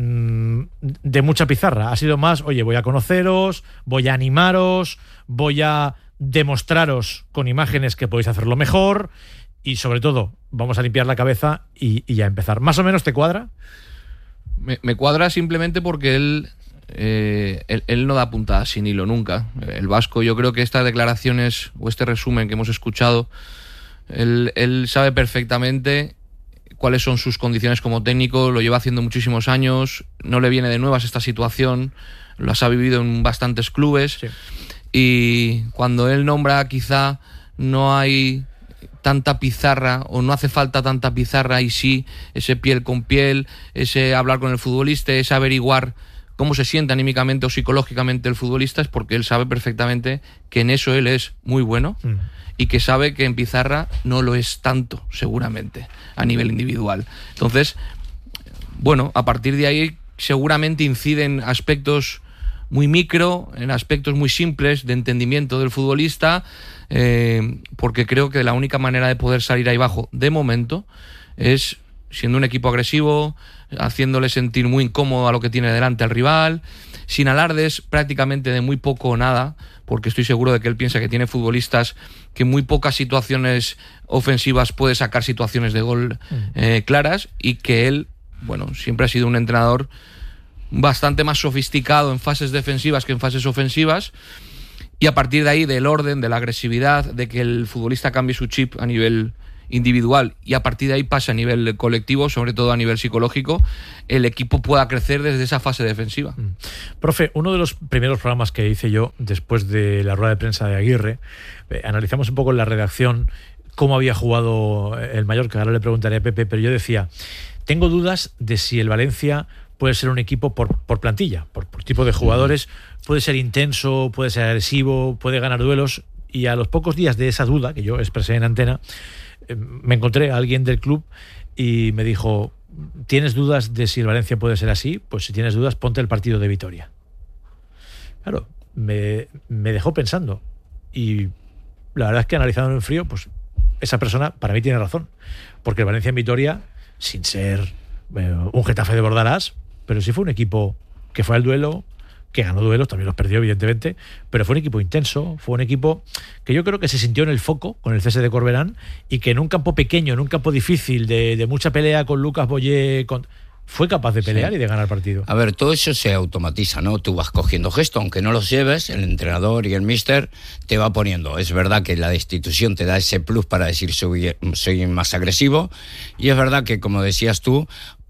de mucha pizarra. Ha sido más, oye, voy a conoceros, voy a animaros, voy a demostraros con imágenes que podéis hacerlo mejor, y sobre todo vamos a limpiar la cabeza y, y a empezar. ¿Más o menos te cuadra? Me, me cuadra simplemente porque él, eh, él él no da puntadas sin hilo nunca. El vasco, yo creo que estas declaraciones o este resumen que hemos escuchado, él, él sabe perfectamente cuáles son sus condiciones como técnico, lo lleva haciendo muchísimos años, no le viene de nuevas esta situación, las ha vivido en bastantes clubes. Sí. Y cuando él nombra, quizá no hay tanta pizarra o no hace falta tanta pizarra, y sí ese piel con piel, ese hablar con el futbolista, ese averiguar cómo se siente anímicamente o psicológicamente el futbolista, es porque él sabe perfectamente que en eso él es muy bueno mm. y que sabe que en pizarra no lo es tanto, seguramente, a nivel individual. Entonces, bueno, a partir de ahí seguramente inciden aspectos muy micro, en aspectos muy simples de entendimiento del futbolista, eh, porque creo que la única manera de poder salir ahí abajo, de momento, es siendo un equipo agresivo, haciéndole sentir muy incómodo a lo que tiene delante al rival, sin alardes prácticamente de muy poco o nada, porque estoy seguro de que él piensa que tiene futbolistas que en muy pocas situaciones ofensivas puede sacar situaciones de gol eh, claras, y que él, bueno, siempre ha sido un entrenador bastante más sofisticado en fases defensivas que en fases ofensivas, y a partir de ahí, del orden, de la agresividad, de que el futbolista cambie su chip a nivel individual y a partir de ahí pasa a nivel colectivo, sobre todo a nivel psicológico, el equipo pueda crecer desde esa fase defensiva. Mm. Profe, uno de los primeros programas que hice yo después de la rueda de prensa de Aguirre, eh, analizamos un poco en la redacción cómo había jugado el Mallorca. Ahora le preguntaré a Pepe, pero yo decía, tengo dudas de si el Valencia puede ser un equipo por, por plantilla, por, por tipo de jugadores, puede ser intenso, puede ser agresivo, puede ganar duelos, y a los pocos días de esa duda que yo expresé en antena, me encontré a alguien del club y me dijo, ¿tienes dudas de si el Valencia puede ser así? Pues si tienes dudas, ponte el partido de Vitoria. Claro, me, me dejó pensando, y la verdad es que analizándolo en frío, pues esa persona para mí tiene razón, porque el Valencia en Vitoria, sin ser eh, un Getafe de Bordalás, pero sí fue un equipo que fue al duelo, que ganó duelos, también los perdió evidentemente, pero fue un equipo intenso, fue un equipo que yo creo que se sintió en el foco con el cese de Corberán, y que en un campo pequeño, en un campo difícil, de, de mucha pelea con Lucas Boyé, con, fue capaz de pelear sí. y de ganar el partido. A ver, todo eso se automatiza, ¿no? Tú vas cogiendo gesto, aunque no los lleves, el entrenador y el míster te va poniendo. Es verdad que la destitución te da ese plus para decir soy, soy más agresivo, y es verdad que, como decías tú,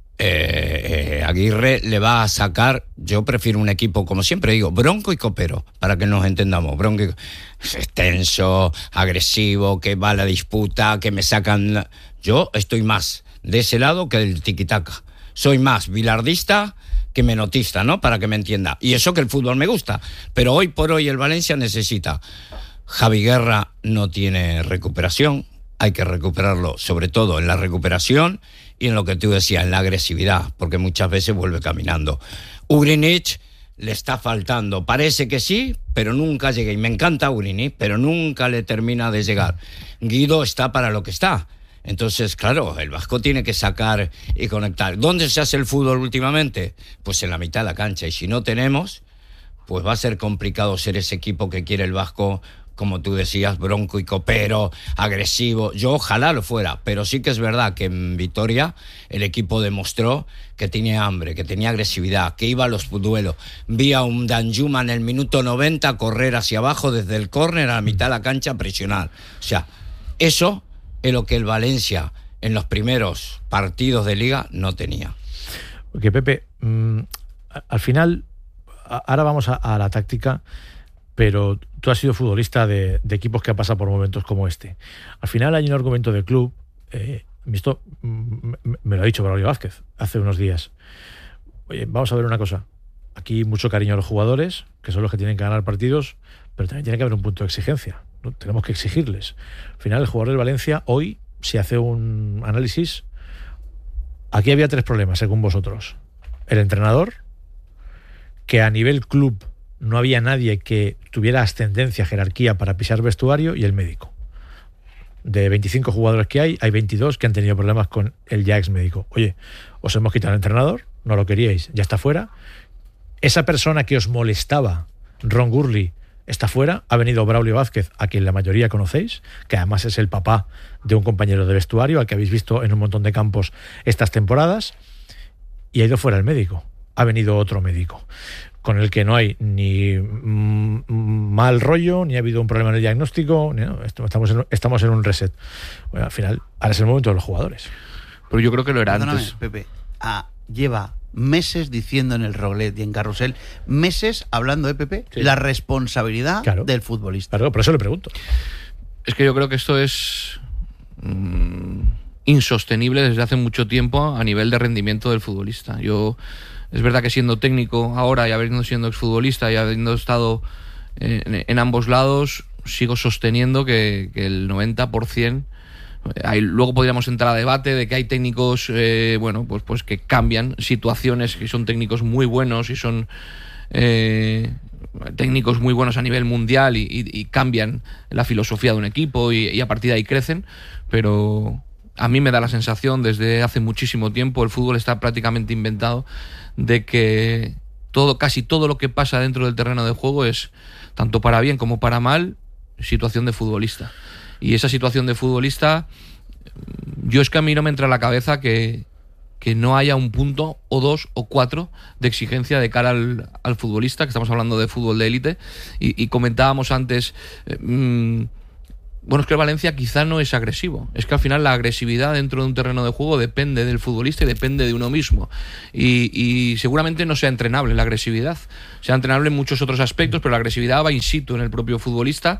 Eh, eh, Aguirre le va a sacar, yo prefiero un equipo, como siempre digo, bronco y copero, para que nos entendamos. Bronco y, es tenso, agresivo, que va a la disputa, que me sacan la... Yo estoy más de ese lado que del tiquitaca. Soy más bilardista que menotista, ¿no? Para que me entienda. Y eso que el fútbol me gusta, pero hoy por hoy el Valencia necesita. Javi Guerra no tiene recuperación, hay que recuperarlo, sobre todo en la recuperación y en lo que tú decías, en la agresividad, porque muchas veces vuelve caminando. Ugrinic le está faltando, parece que sí, pero nunca llega, y me encanta Ugrinic, pero nunca le termina de llegar. Guido está para lo que está. Entonces, claro, el vasco tiene que sacar y conectar. ¿Dónde se hace el fútbol últimamente? Pues en la mitad de la cancha, y si no tenemos, pues va a ser complicado ser ese equipo que quiere el vasco, como tú decías, bronco y copero, agresivo. Yo ojalá lo fuera, pero sí que es verdad que en Vitoria el equipo demostró que tenía hambre, que tenía agresividad, que iba a los duelos. Vi a un Danjuma en el minuto noventa correr hacia abajo desde el córner a la mitad de la cancha a presionar. O sea, eso es lo que el Valencia en los primeros partidos de Liga no tenía. Porque Pepe, mmm, al final, ahora vamos a, a la táctica, pero tú has sido futbolista de, de equipos que han pasado por momentos como este. Al final hay un argumento del club, eh, esto me, me lo ha dicho Braulio Vázquez hace unos días. Oye, vamos a ver una cosa. Aquí mucho cariño a los jugadores, que son los que tienen que ganar partidos, pero también tiene que haber un punto de exigencia, ¿no? Tenemos que exigirles. Al final el jugador del Valencia, hoy, si hace un análisis, aquí había tres problemas, según vosotros. El entrenador, que a nivel club no había nadie que tuviera ascendencia, jerarquía para pisar vestuario, y el médico. De veinticinco jugadores que hay, hay veintidós que han tenido problemas con el ya ex médico. Oye, os hemos quitado al entrenador, no lo queríais, ya está fuera. Esa persona que os molestaba, Ron Gurley, está fuera. Ha venido Braulio Vázquez, a quien la mayoría conocéis, que además es el papá de un compañero de vestuario, al que habéis visto en un montón de campos estas temporadas, y ha ido fuera el médico. Ha venido otro médico, con el que no hay ni mm, mal rollo, ni ha habido un problema en el diagnóstico, ni, no, estamos, en, estamos en un reset. Bueno, al final, ahora es el momento de los jugadores. Pero yo creo que lo era Perdóname, antes. Pepe, ah, lleva meses diciendo en el Roulette y en Carrusel, meses hablando de Pepe, sí, la responsabilidad claro. del futbolista. Claro, por eso le pregunto. Es que yo creo que esto es mmm, insostenible desde hace mucho tiempo a nivel de rendimiento del futbolista. Yo... Es verdad que siendo técnico ahora y habiendo siendo exfutbolista y habiendo estado en, en ambos lados, sigo sosteniendo que, que el noventa por ciento, hay, luego podríamos entrar a debate de que hay técnicos eh, bueno, pues, pues que cambian situaciones, que son técnicos muy buenos y son eh, técnicos muy buenos a nivel mundial y, y, y cambian la filosofía de un equipo y, y a partir de ahí crecen, pero a mí me da la sensación, desde hace muchísimo tiempo, el fútbol está prácticamente inventado, de que todo, casi todo lo que pasa dentro del terreno de juego es, tanto para bien como para mal, situación de futbolista. Y esa situación de futbolista, yo es que a mí no me entra en la cabeza que, que no haya un punto o dos o cuatro de exigencia de cara al, al futbolista, que estamos hablando de fútbol de élite, y, y comentábamos antes... Eh, mmm, Bueno, es que el Valencia quizá no es agresivo. Es que al final la agresividad dentro de un terreno de juego depende del futbolista y depende de uno mismo. Y, y seguramente no sea entrenable la agresividad. Sea entrenable en muchos otros aspectos, pero la agresividad va in situ en el propio futbolista.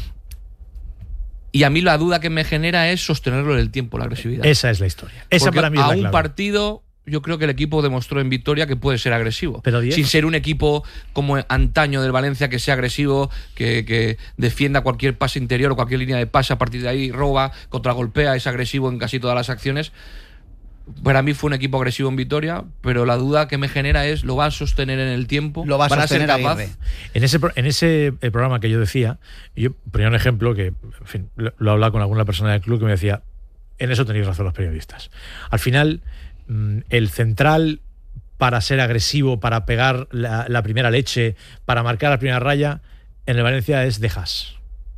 Y a mí la duda que me genera es sostenerlo en el tiempo, la agresividad. Esa es la historia. Esa Porque para mí es a la un clave. partido... Yo creo que el equipo demostró en Vitoria que puede ser agresivo. Pero Diego, sin ser un equipo como antaño del Valencia, que sea agresivo, que, que defienda cualquier pase interior o cualquier línea de pase, a partir de ahí roba, contragolpea, es agresivo en casi todas las acciones. Para mí fue un equipo agresivo en Vitoria, pero la duda que me genera es, ¿lo va a sostener en el tiempo? Lo va a ¿Van sostener a ser capaz? En ese, en ese eh, programa que yo decía, yo ponía un ejemplo que, en fin, lo, lo hablaba con alguna persona del club que me decía, en eso tenéis razón los periodistas. Al final... el central, para ser agresivo, para pegar la, la primera leche, para marcar la primera raya, en el Valencia es De Haas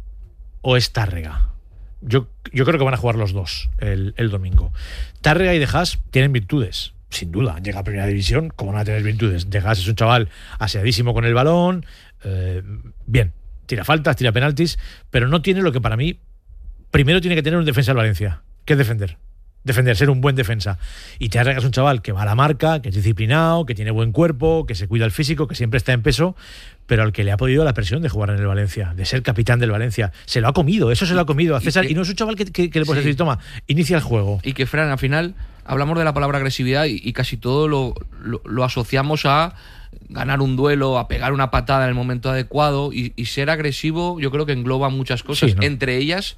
o es Tárrega. Yo, yo creo que van a jugar los dos el, el domingo. Tárrega y De Haas tienen virtudes, sin duda. Llega a primera división, ¿cómo no van a tener virtudes? De Haas es un chaval aseadísimo con el balón, eh, bien, tira faltas, tira penaltis, pero no tiene lo que para mí primero tiene que tener un defensa del Valencia, que es defender. Defender, ser un buen defensa. Y Tárrega es un chaval que va a la marca, que es disciplinado, que tiene buen cuerpo, que se cuida el físico, que siempre está en peso, pero al que le ha podido la presión de jugar en el Valencia, de ser capitán del Valencia. Se lo ha comido, eso se lo ha comido a César. Y, que, y no es un chaval que, que, que le puedes sí. decir, toma, inicia el juego. Y que, Fran, al final hablamos de la palabra agresividad y, y casi todo lo, lo, lo asociamos a ganar un duelo, a pegar una patada en el momento adecuado. Y, y ser agresivo, yo creo que engloba muchas cosas. Sí, ¿no? Entre ellas,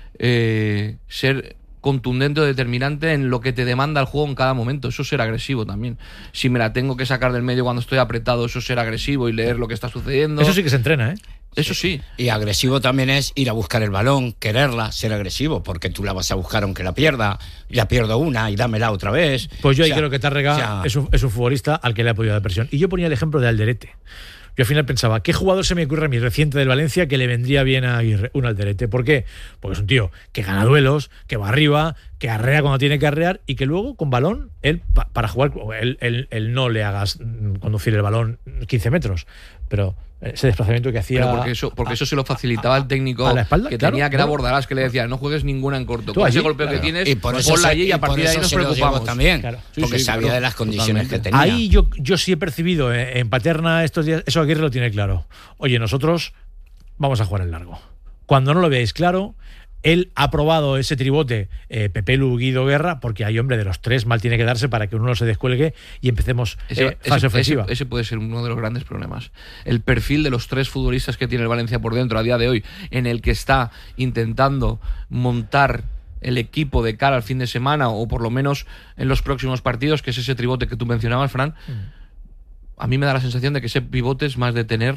eh, ser contundente o determinante en lo que te demanda el juego en cada momento. Eso es ser agresivo también. Si me la tengo que sacar del medio cuando estoy apretado, eso es ser agresivo y leer lo que está sucediendo. Eso sí que se entrena, ¿eh? Eso sí. Y agresivo también es ir a buscar el balón, quererla, ser agresivo, porque tú la vas a buscar aunque la pierda, ya pierdo una y dámela otra vez. Pues yo ahí o sea, creo que Tárrega o sea, es, un, es un futbolista al que le ha podido dar presión. Y yo ponía el ejemplo de Alderete. Yo al final pensaba, ¿qué jugador se me ocurre a mí reciente del Valencia que le vendría bien a Aguirre? Un Alderete. ¿Por qué? Porque es un tío que gana duelos, que va arriba, que arrea cuando tiene que arrear y que luego con balón, él pa, para jugar, él, él, él no le hagas conducir el balón quince metros, pero ese desplazamiento que hacía... Pero porque eso, porque eso se lo facilitaba el técnico a la espalda, que claro, tenía que era claro. Bordalás, que le decía, no juegues ninguna en corto. Con allí, ese golpeo claro. que tienes, y por eso ponla se, allí y a partir de ahí nos preocupamos. También, claro. sí, porque sí, sabía claro, de las condiciones totalmente. que tenía. Ahí yo, yo sí he percibido eh, en Paterna estos días, eso Aguirre lo tiene claro. Oye, nosotros vamos a jugar en largo. Cuando no lo veáis claro, él ha probado ese tribote eh, Pepelu, Guido, Guerra, porque hay, hombre, de los tres mal tiene que darse para que uno no se descuelgue y empecemos ese, eh, fase ese, ofensiva. Ese, ese puede ser uno de los grandes problemas. El perfil de los tres futbolistas que tiene el Valencia por dentro a día de hoy, en el que está intentando montar el equipo de cara al fin de semana o por lo menos en los próximos partidos, que es ese tribote que tú mencionabas, Fran, mm. a mí me da la sensación de que ese pivote es más de tener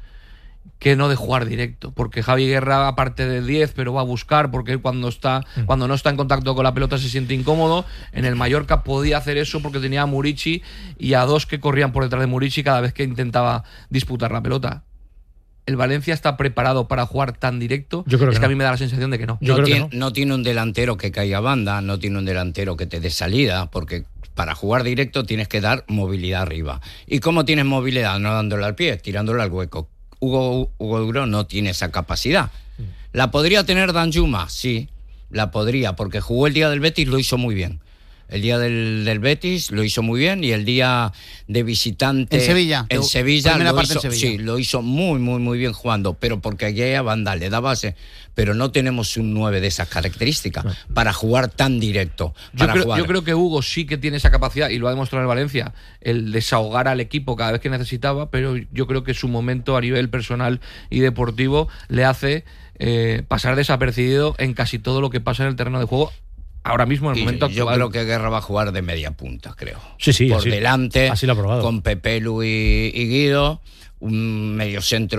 que no de jugar directo, porque Javi Guerra aparte de diez, pero va a buscar, porque él cuando está mm. cuando no está en contacto con la pelota se siente incómodo. En el Mallorca podía hacer eso porque tenía a Murici y a dos que corrían por detrás de Murici cada vez que intentaba disputar la pelota. ¿El Valencia está preparado para jugar tan directo? Yo creo que es que no. a mí me da la sensación de que no. No, creo tiene, que no. no tiene un delantero que caiga banda, no tiene un delantero que te dé salida, porque para jugar directo tienes que dar movilidad arriba. ¿Y cómo tienes movilidad? No dándole al pie, tirándole al hueco. Hugo, Hugo Duro no tiene esa capacidad. ¿La podría tener Danjuma? Sí, la podría, porque jugó el día del Betis, lo hizo muy bien. El día del, del Betis lo hizo muy bien y el día de visitante en Sevilla, en Sevilla, lo parte hizo, en Sevilla sí, lo hizo muy, muy, muy bien jugando, pero porque allí a Banda le da base, pero no tenemos un nueve de esas características no. para jugar tan directo. Yo para creo, jugar. yo creo que Hugo sí que tiene esa capacidad y lo ha demostrado en Valencia, el desahogar al equipo cada vez que necesitaba, pero yo creo que su momento a nivel personal y deportivo le hace eh, pasar desapercibido en casi todo lo que pasa en el terreno de juego. Ahora mismo, en el y momento yo actual. creo que Guerra va a jugar de media punta, creo. Sí, sí, Por así, delante, así lo ha probado. con Pepelu y, y Guido, un mediocentro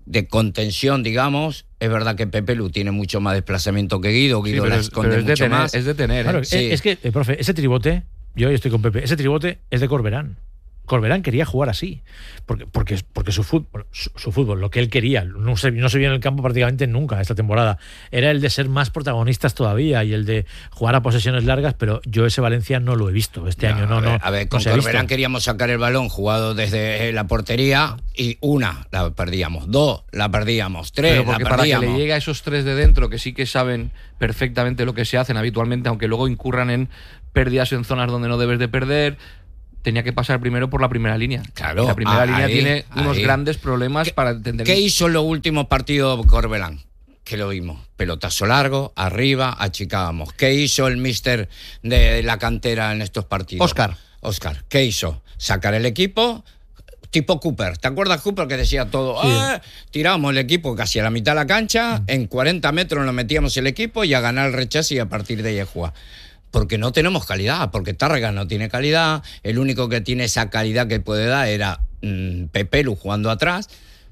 de contención, digamos. Es verdad que Pepe Lu tiene mucho más desplazamiento que Guido. Guido sí, la es, esconde es mucho tener, más. Es de tener. Claro, ¿eh? sí. es, es que, eh, profe, ese tribote, yo estoy con Pepe, ese tribote es de Corberán. Corberán quería jugar así, porque, porque, porque su, fútbol, su, su fútbol, lo que él quería, no se, no se vio en el campo prácticamente nunca esta temporada, era el de ser más protagonistas todavía y el de jugar a posesiones largas, pero yo ese Valencia no lo he visto este no, año. No, a ver, no, a ver, no con Corberán visto. queríamos sacar el balón jugado desde la portería y una, la perdíamos, dos, la perdíamos, tres, pero porque la para perdíamos. que le llegue a esos tres de dentro, que sí que saben perfectamente lo que se hacen habitualmente, aunque luego incurran en pérdidas en zonas donde no debes de perder, tenía que pasar primero por la primera línea. Claro. Y la primera ah, línea ahí, tiene unos ahí. grandes problemas ¿Qué, para entender. ¿Qué hizo en los últimos partidos Corberán? Que lo vimos. Pelotazo largo, arriba, achicábamos. ¿Qué hizo el míster de la cantera en estos partidos? Oscar. Oscar. ¿Qué hizo? Sacar el equipo tipo Cooper. ¿Te acuerdas Cooper que decía todo? Sí. Ah, tirábamos el equipo casi a la mitad de la cancha, mm. en cuarenta metros nos metíamos el equipo y a ganar el rechazo y a partir de ahí a jugar. Porque no tenemos calidad, porque Tárrega no tiene calidad, el único que tiene esa calidad que puede dar era mmm, Pepe Lu jugando atrás.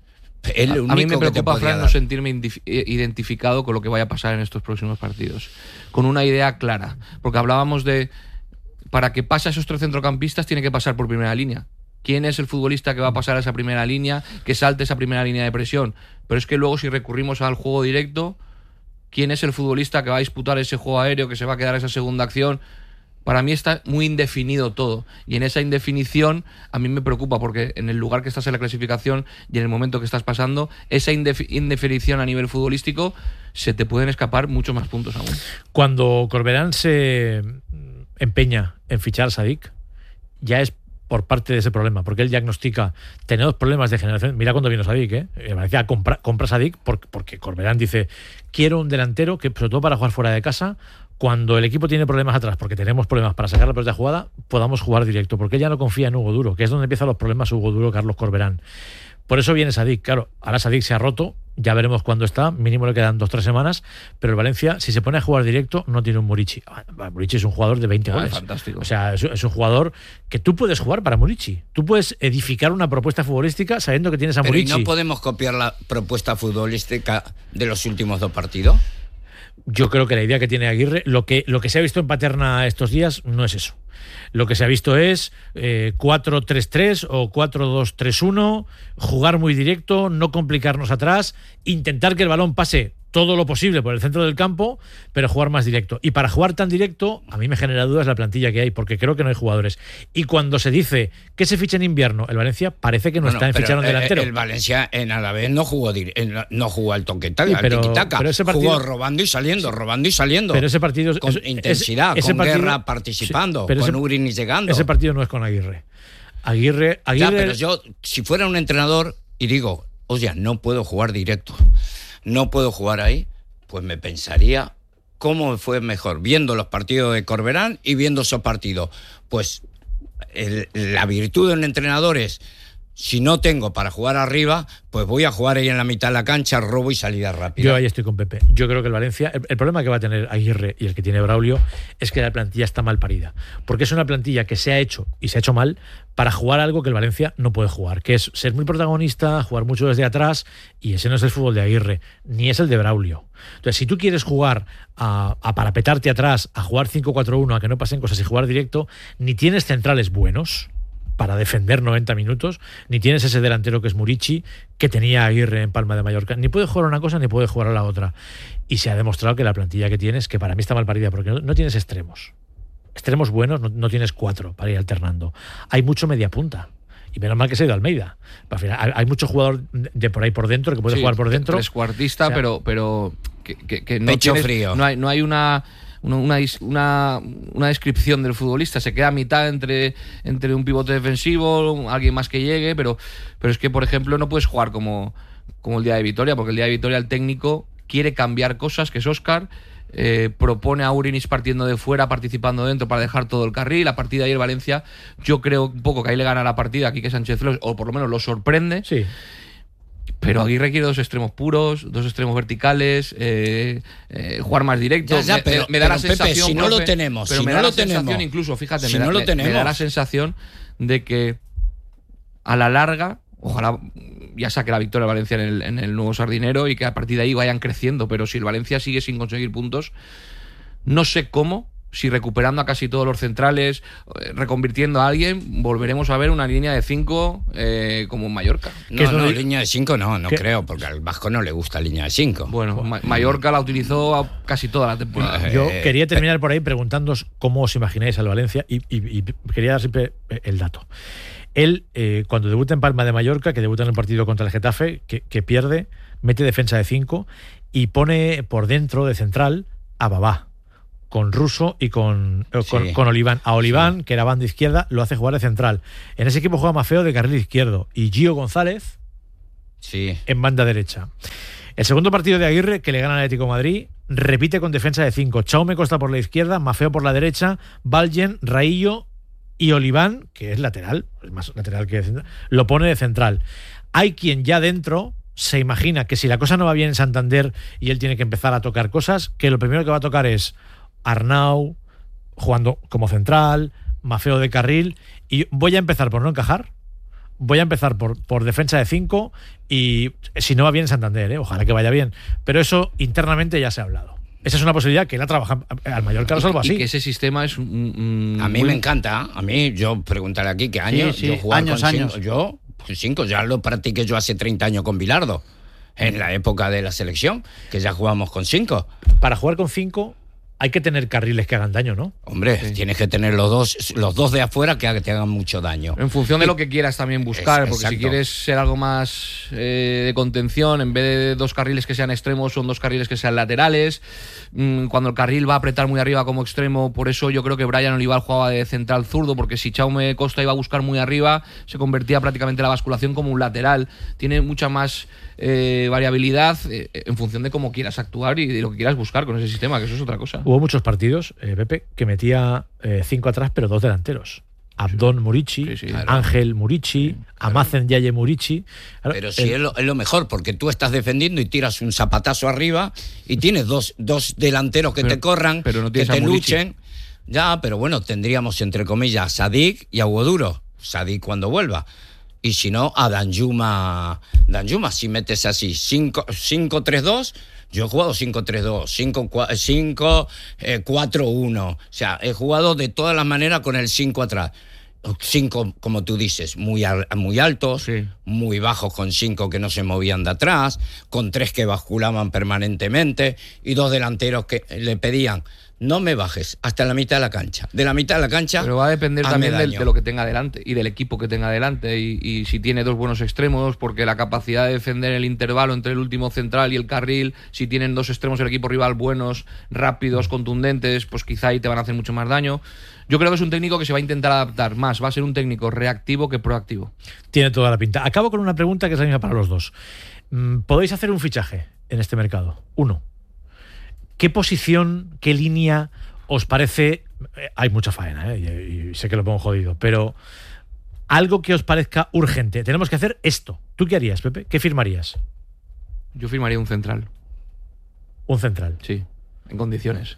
El único a mí me preocupa, Fran, no sentirme identificado con lo que vaya a pasar en estos próximos partidos, con una idea clara, porque hablábamos de, para que pase a esos tres centrocampistas tiene que pasar por primera línea. ¿Quién es el futbolista que va a pasar a esa primera línea, que salte esa primera línea de presión? Pero es que luego si recurrimos al juego directo, ¿quién es el futbolista que va a disputar ese juego aéreo, que se va a quedar esa segunda acción? Para mí está muy indefinido todo. Y en esa indefinición a mí me preocupa, porque en el lugar que estás en la clasificación y en el momento que estás pasando, esa indef- indefinición a nivel futbolístico, se te pueden escapar muchos más puntos aún. Cuando Corberán se empeña en fichar a Sadik, ya es por parte de ese problema, porque él diagnostica, tenemos problemas de generación. Mira cuando vino Sadik, ¿eh? Valencia compra, compra Sadik porque, porque Corberán dice, quiero un delantero que, sobre todo para jugar fuera de casa, cuando el equipo tiene problemas atrás, porque tenemos problemas para sacar la pelota de jugada, podamos jugar directo, porque él ya no confía en Hugo Duro, que es donde empiezan los problemas Hugo Duro, Carlos Corberán. Por eso viene Sadik, claro, ahora Sadik se ha roto, ya veremos cuándo está, mínimo le quedan dos o tres semanas, pero el Valencia, si se pone a jugar directo, no tiene un Murici. Murici es un jugador de veinte ah, goles. Fantástico. O sea, es, es un jugador que tú puedes jugar para Murici. Tú puedes edificar una propuesta futbolística sabiendo que tienes a Pero Murici. ¿y no podemos copiar la propuesta futbolística de los últimos dos partidos? Yo creo que la idea que tiene Aguirre, lo que, lo que se ha visto en Paterna estos días, no es eso. Lo que se ha visto es eh, cuatro tres tres o cuatro dos tres uno, jugar muy directo, no complicarnos atrás, intentar que el balón pase todo lo posible por el centro del campo, pero jugar más directo. Y para jugar tan directo, a mí me genera dudas la plantilla que hay, porque creo que no hay jugadores. Y cuando se dice que se ficha en invierno, el Valencia parece que no, no está en fichar un delantero. El Valencia en Alavés no jugó no jugó al toque-taca, sí, pero, al tiki-taka. Pero ese partido, jugó robando y saliendo, sí, robando y saliendo. Pero ese partido con es, intensidad, ese, ese con partido, Guerra participando, sí, con ese, Urini llegando. Ese partido no es con Aguirre. Aguirre, Aguirre... Ya, pero yo, si fuera un entrenador y digo, oye, no puedo jugar directo, no puedo jugar ahí, pues me pensaría cómo fue mejor, viendo los partidos de Corberán y viendo esos partidos. Pues el, la virtud de un entrenador es, si no tengo para jugar arriba, pues voy a jugar ahí en la mitad de la cancha, robo y salida rápida. Yo ahí estoy con Pepe. Yo creo que el Valencia, el, el problema que va a tener Aguirre y el que tiene Braulio es que la plantilla está mal parida. Porque es una plantilla que se ha hecho, y se ha hecho mal, para jugar algo que el Valencia no puede jugar, que es ser muy protagonista, jugar mucho desde atrás, y ese no es el fútbol de Aguirre, ni es el de Braulio. Entonces, si tú quieres jugar a, a parapetarte atrás, a jugar cinco cuatro uno, a que no pasen cosas y jugar directo, ni tienes centrales buenos para defender noventa minutos, ni tienes ese delantero que es Murici, que tenía Aguirre en Palma de Mallorca. Ni puede jugar a una cosa ni puede jugar a la otra. Y se ha demostrado que la plantilla que tienes, que para mí está mal parida, porque no, no tienes extremos. Extremos buenos, no, no tienes cuatro para ir alternando. Hay mucho media punta. Y menos mal que se ha ido Almeida. Al final, hay, hay mucho jugador de por ahí por dentro que puede sí, jugar por dentro. Trescuartista, o sea, pero, pero que, que, que no pecho tienes, frío. No hay, no hay una... Una, una, una descripción del futbolista, se queda a mitad entre, entre un pivote defensivo, alguien más que llegue, pero, pero es que, por ejemplo, no puedes jugar como, como el día de Vitoria, porque el día de Vitoria el técnico quiere cambiar cosas, que es Óscar, eh, propone a Urinis partiendo de fuera, participando dentro para dejar todo el carril. A partir de ayer Valencia, yo creo un poco que ahí le gana la partida a Quique Sánchez Flores, o por lo menos lo sorprende. Sí. Pero Aguirre quiere dos extremos puros, dos extremos verticales, eh, eh, jugar más directo. Ya, ya, pero, me, me da pero, la sensación, Pepe, si no profe, lo tenemos, pero si me no da lo la sensación, tenemos, incluso, fíjate, si me, da, no lo me, tenemos. me da la sensación de que a la larga, ojalá ya saque la victoria el Valencia en el, en el nuevo Sardinero y que a partir de ahí vayan creciendo. Pero si el Valencia sigue sin conseguir puntos, no sé cómo, si recuperando a casi todos los centrales, eh, reconvirtiendo a alguien, volveremos a ver una línea de cinco eh, como en Mallorca. No, no, línea de cinco no, no ¿Qué? creo, porque al Vasco no le gusta línea de cinco. Bueno, Ma- Mallorca la utilizó casi toda la temporada. Yo eh, quería terminar por ahí preguntándoos cómo os imagináis al Valencia y, y, y quería dar siempre el dato. Él, eh, cuando debuta en Palma de Mallorca, que debuta en el partido contra el Getafe, que, que pierde, mete defensa de cinco y pone por dentro de central a Babá, con Russo y con, sí. con, con Oliván. A Oliván, sí. que era banda izquierda, lo hace jugar de central. En ese equipo juega Mafeo de carril izquierdo y Gio González sí. en banda derecha. El segundo partido de Aguirre, que le gana al Atlético de Madrid, repite con defensa de cinco. Chaume Costa por la izquierda, Mafeo por la derecha, Valgen, Raillo y Oliván, que es lateral, es más lateral que central, lo pone de central. Hay quien ya dentro se imagina que si la cosa no va bien en Santander y él tiene que empezar a tocar cosas, que lo primero que va a tocar es Arnau jugando como central, Mafeo de carril, y voy a empezar por no encajar, voy a empezar por, por defensa de cinco y si no va bien en Santander, ¿eh? Ojalá que vaya bien, pero eso internamente ya se ha hablado. Esa es una posibilidad que él ha trabajado al Mallorca, lo salvo así. Y que ese sistema es un, a mí muy... me encanta, a mí yo preguntaré aquí qué años sí, sí. yo jugar años, con años. Cinco, yo cinco ya lo practiqué yo hace treinta años con Bilardo, en la época de la selección, que ya jugamos con cinco. Para jugar con cinco hay que tener carriles que hagan daño, ¿no? Hombre, sí. tienes que tener los dos los dos de afuera que te hagan mucho daño. En función de lo que quieras también buscar, es, porque exacto. si quieres ser algo más eh, de contención, en vez de dos carriles que sean extremos, son dos carriles que sean laterales. Mm, cuando el carril va a apretar muy arriba como extremo, por eso yo creo que Brian Olival jugaba de central zurdo, porque si Chaume Costa iba a buscar muy arriba, se convertía prácticamente la basculación como un lateral. Tiene mucha más eh, variabilidad eh, en función de cómo quieras actuar y de lo que quieras buscar con ese sistema, que eso es otra cosa. Hubo muchos partidos, eh, Pepe, que metía eh, cinco atrás, pero dos delanteros. Abdón sí. Murici, sí, sí, claro. Ángel Murici, sí, claro. Amazen Yaye Murici. Claro, pero sí, el... es, lo, es lo mejor, porque tú estás defendiendo y tiras un zapatazo arriba y tienes dos, dos delanteros que pero, te corran, pero no que te Murici. luchen. Ya, pero bueno, tendríamos entre comillas a Sadik y a Hugoduro. Sadik cuando vuelva. Y si no, a Danjuma. Danjuma, si metes así cinco tres dos, yo he jugado cinco tres dos, cinco cuatro uno. O sea, he jugado de todas las maneras con el cinco atrás. Cinco, como tú dices, muy, al, muy altos, sí. muy bajos con cinco que no se movían de atrás, con tres que basculaban permanentemente y dos delanteros que le pedían: no me bajes hasta la mitad de la cancha. De la mitad de la cancha. Pero va a depender también de, de lo que tenga delante y del equipo que tenga delante. Y, y si tiene dos buenos extremos, porque la capacidad de defender el intervalo entre el último central y el carril, si tienen dos extremos del equipo rival buenos, rápidos, contundentes, pues quizá ahí te van a hacer mucho más daño. Yo creo que es un técnico que se va a intentar adaptar más. Va a ser un técnico reactivo que proactivo. Tiene toda la pinta. Acabo con una pregunta que es la misma para los dos. ¿Podéis hacer un fichaje en este mercado? Uno. ¿Qué posición, qué línea os parece? Eh, hay mucha faena, ¿eh? y, y sé que lo pongo jodido, pero algo que os parezca urgente. Tenemos que hacer esto. ¿Tú qué harías, Pepe? ¿Qué firmarías? Yo firmaría un central. ¿Un central? Sí, en condiciones.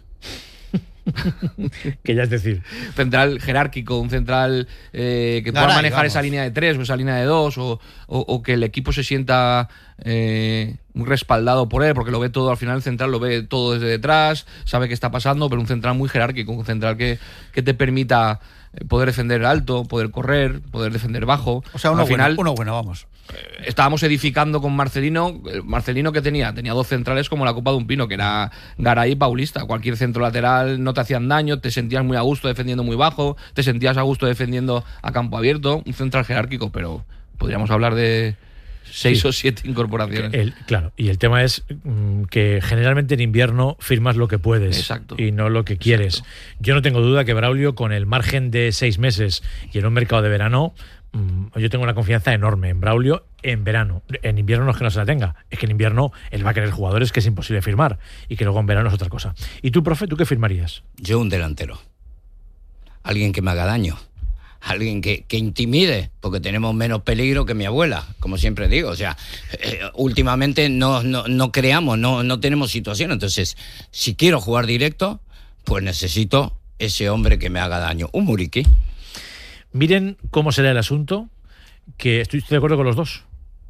Que ya es decir, central jerárquico, un central eh, que pueda Garay, manejar vamos. esa línea de tres o esa línea de dos, o, o, o que el equipo se sienta eh, muy respaldado por él, porque lo ve todo. Al final el central lo ve todo desde detrás, sabe qué está pasando, pero un central muy jerárquico, un central que, que te permita poder defender alto, poder correr, poder defender bajo. O sea, uno al final, bueno, uno bueno, vamos. Estábamos edificando con Marcelino. Marcelino, que tenía tenía dos centrales como la copa de un pino, que era Garay y Paulista. Cualquier centro lateral no te hacían daño, te sentías muy a gusto defendiendo muy bajo, te sentías a gusto defendiendo a campo abierto. Un central jerárquico, pero podríamos hablar de seis sí. o siete incorporaciones. El, claro, y el tema es mmm, que generalmente en invierno firmas lo que puedes. Exacto. Y no lo que quieres. Exacto. Yo no tengo duda que Braulio, con el margen de seis meses y en un mercado de verano, yo tengo una confianza enorme en Braulio en verano. En invierno no es que no se la tenga, es que en invierno él va a querer jugadores que es imposible firmar y que luego en verano es otra cosa. ¿Y tú, profe, tú qué firmarías? Yo un delantero. Alguien que me haga daño. Alguien que, que intimide, porque tenemos menos peligro que mi abuela, como siempre digo. O sea, eh, últimamente no, no, no creamos, no, no tenemos situación. Entonces, si quiero jugar directo, pues necesito ese hombre que me haga daño. Un Muriqui. Miren cómo será el asunto, que estoy, estoy de acuerdo con los dos.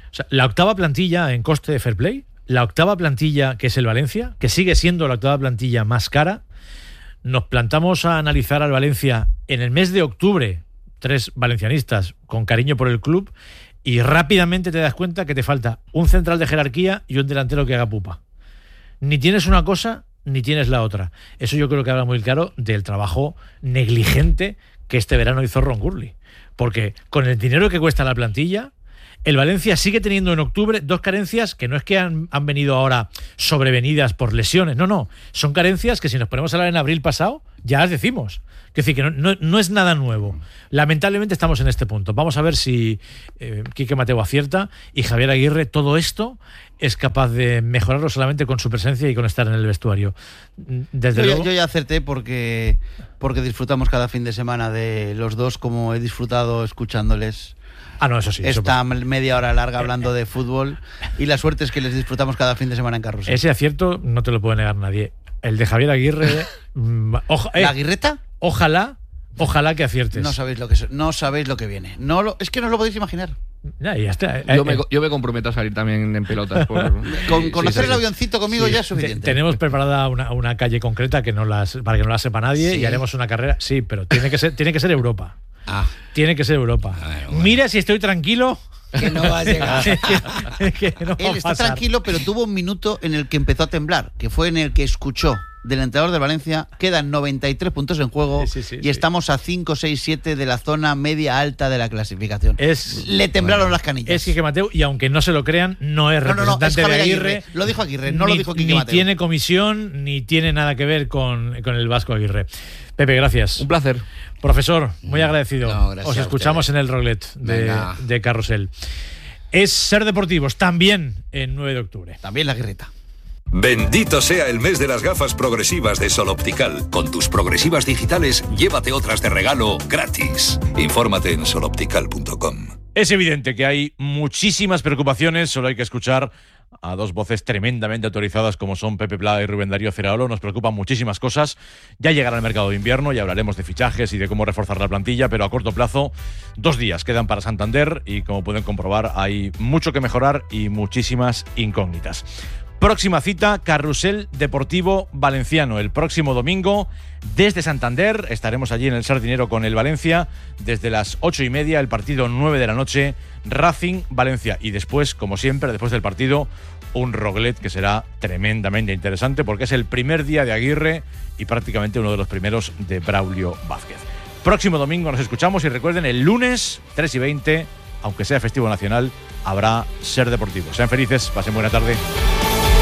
O sea, la octava plantilla en coste de fair play, la octava plantilla que es el Valencia, que sigue siendo la octava plantilla más cara. Nos plantamos a analizar al Valencia en el mes de octubre, tres valencianistas con cariño por el club, y rápidamente te das cuenta que te falta un central de jerarquía y un delantero que haga pupa. Ni tienes una cosa ni tienes la otra. Eso yo creo que habla muy claro del trabajo negligente que este verano hizo Ron Gurley. Porque con el dinero que cuesta la plantilla, el Valencia sigue teniendo en octubre dos carencias que no es que han, han venido ahora sobrevenidas por lesiones, no, no, son carencias que si nos ponemos a hablar en abril pasado, ya las decimos. Es decir, que no, no, no es nada nuevo. Lamentablemente estamos en este punto. Vamos a ver si eh, Quique Mateo acierta y Javier Aguirre todo esto es capaz de mejorarlo solamente con su presencia y con estar en el vestuario. Desde yo, luego, yo ya acerté porque, porque disfrutamos cada fin de semana de los dos, como he disfrutado escuchándoles. Ah, no, eso sí. Esta eso media hora larga hablando de fútbol, y la suerte es que les disfrutamos cada fin de semana en Carrusel. Ese acierto no te lo puede negar nadie. El de Javier Aguirre... oja, eh, ¿La Aguirreta? Ojalá, ojalá que aciertes. No sabéis lo que, no sabéis lo que viene. No lo, es que no os lo podéis imaginar. Ya, ya está. Yo, me, yo me comprometo a salir también en pelotas. Por... Con conocer sí, el avioncito conmigo sí, ya es suficiente. Tenemos preparada una, una calle concreta que no las, para que no la sepa nadie, sí. Y haremos una carrera. Sí, pero tiene que ser, tiene que ser Europa. Ah. Tiene que ser Europa. Bueno, bueno. Mira si estoy tranquilo. Que no va a llegar. que, que no Él va está a pasar. tranquilo, pero tuvo un minuto en el que empezó a temblar, que fue en el que escuchó del entrenador de Valencia, quedan noventa y tres puntos en juego, sí, sí, sí, y sí. estamos a cinco, seis, siete de la zona media alta de la clasificación. Es, Le temblaron bueno, las canillas. Es Quique Mateu, y aunque no se lo crean, no es no, no, no, representante es de Aguirre. Aguirre. Lo dijo Aguirre, no ni, lo dijo Quique Ni Mateu. tiene comisión, ni tiene nada que ver con, con el Vasco Aguirre. Pepe, gracias. Un placer. Profesor, muy agradecido. No, gracias Os a escuchamos ustedes. en el Roglet de, Venga. de Carrusel. Es Ser Deportivos, también en nueve de octubre. También la Aguirreta. Bendito sea el mes de las gafas progresivas de Sol Optical. Con tus progresivas digitales, llévate otras de regalo gratis. Infórmate en sol optical punto com. Es evidente que hay muchísimas preocupaciones, solo hay que escuchar a dos voces tremendamente autorizadas como son Pepe Plaga y Rubén Darío Ceraolo. Nos preocupan muchísimas cosas. Ya llegará el mercado de invierno y hablaremos de fichajes y de cómo reforzar la plantilla, pero a corto plazo, dos días quedan para Santander y como pueden comprobar hay mucho que mejorar y muchísimas incógnitas. Próxima cita, Carrusel Deportivo Valenciano. El próximo domingo, desde Santander, estaremos allí en el Sardinero con el Valencia. Desde las ocho y media, el partido nueve de la noche, Racing Valencia. Y después, como siempre, después del partido, un Roglet que será tremendamente interesante porque es el primer día de Aguirre y prácticamente uno de los primeros de Braulio Vázquez. Próximo domingo nos escuchamos y recuerden, el lunes, tres y veinte, aunque sea festivo nacional, habrá Ser Deportivo. Sean felices, pasen buena tarde.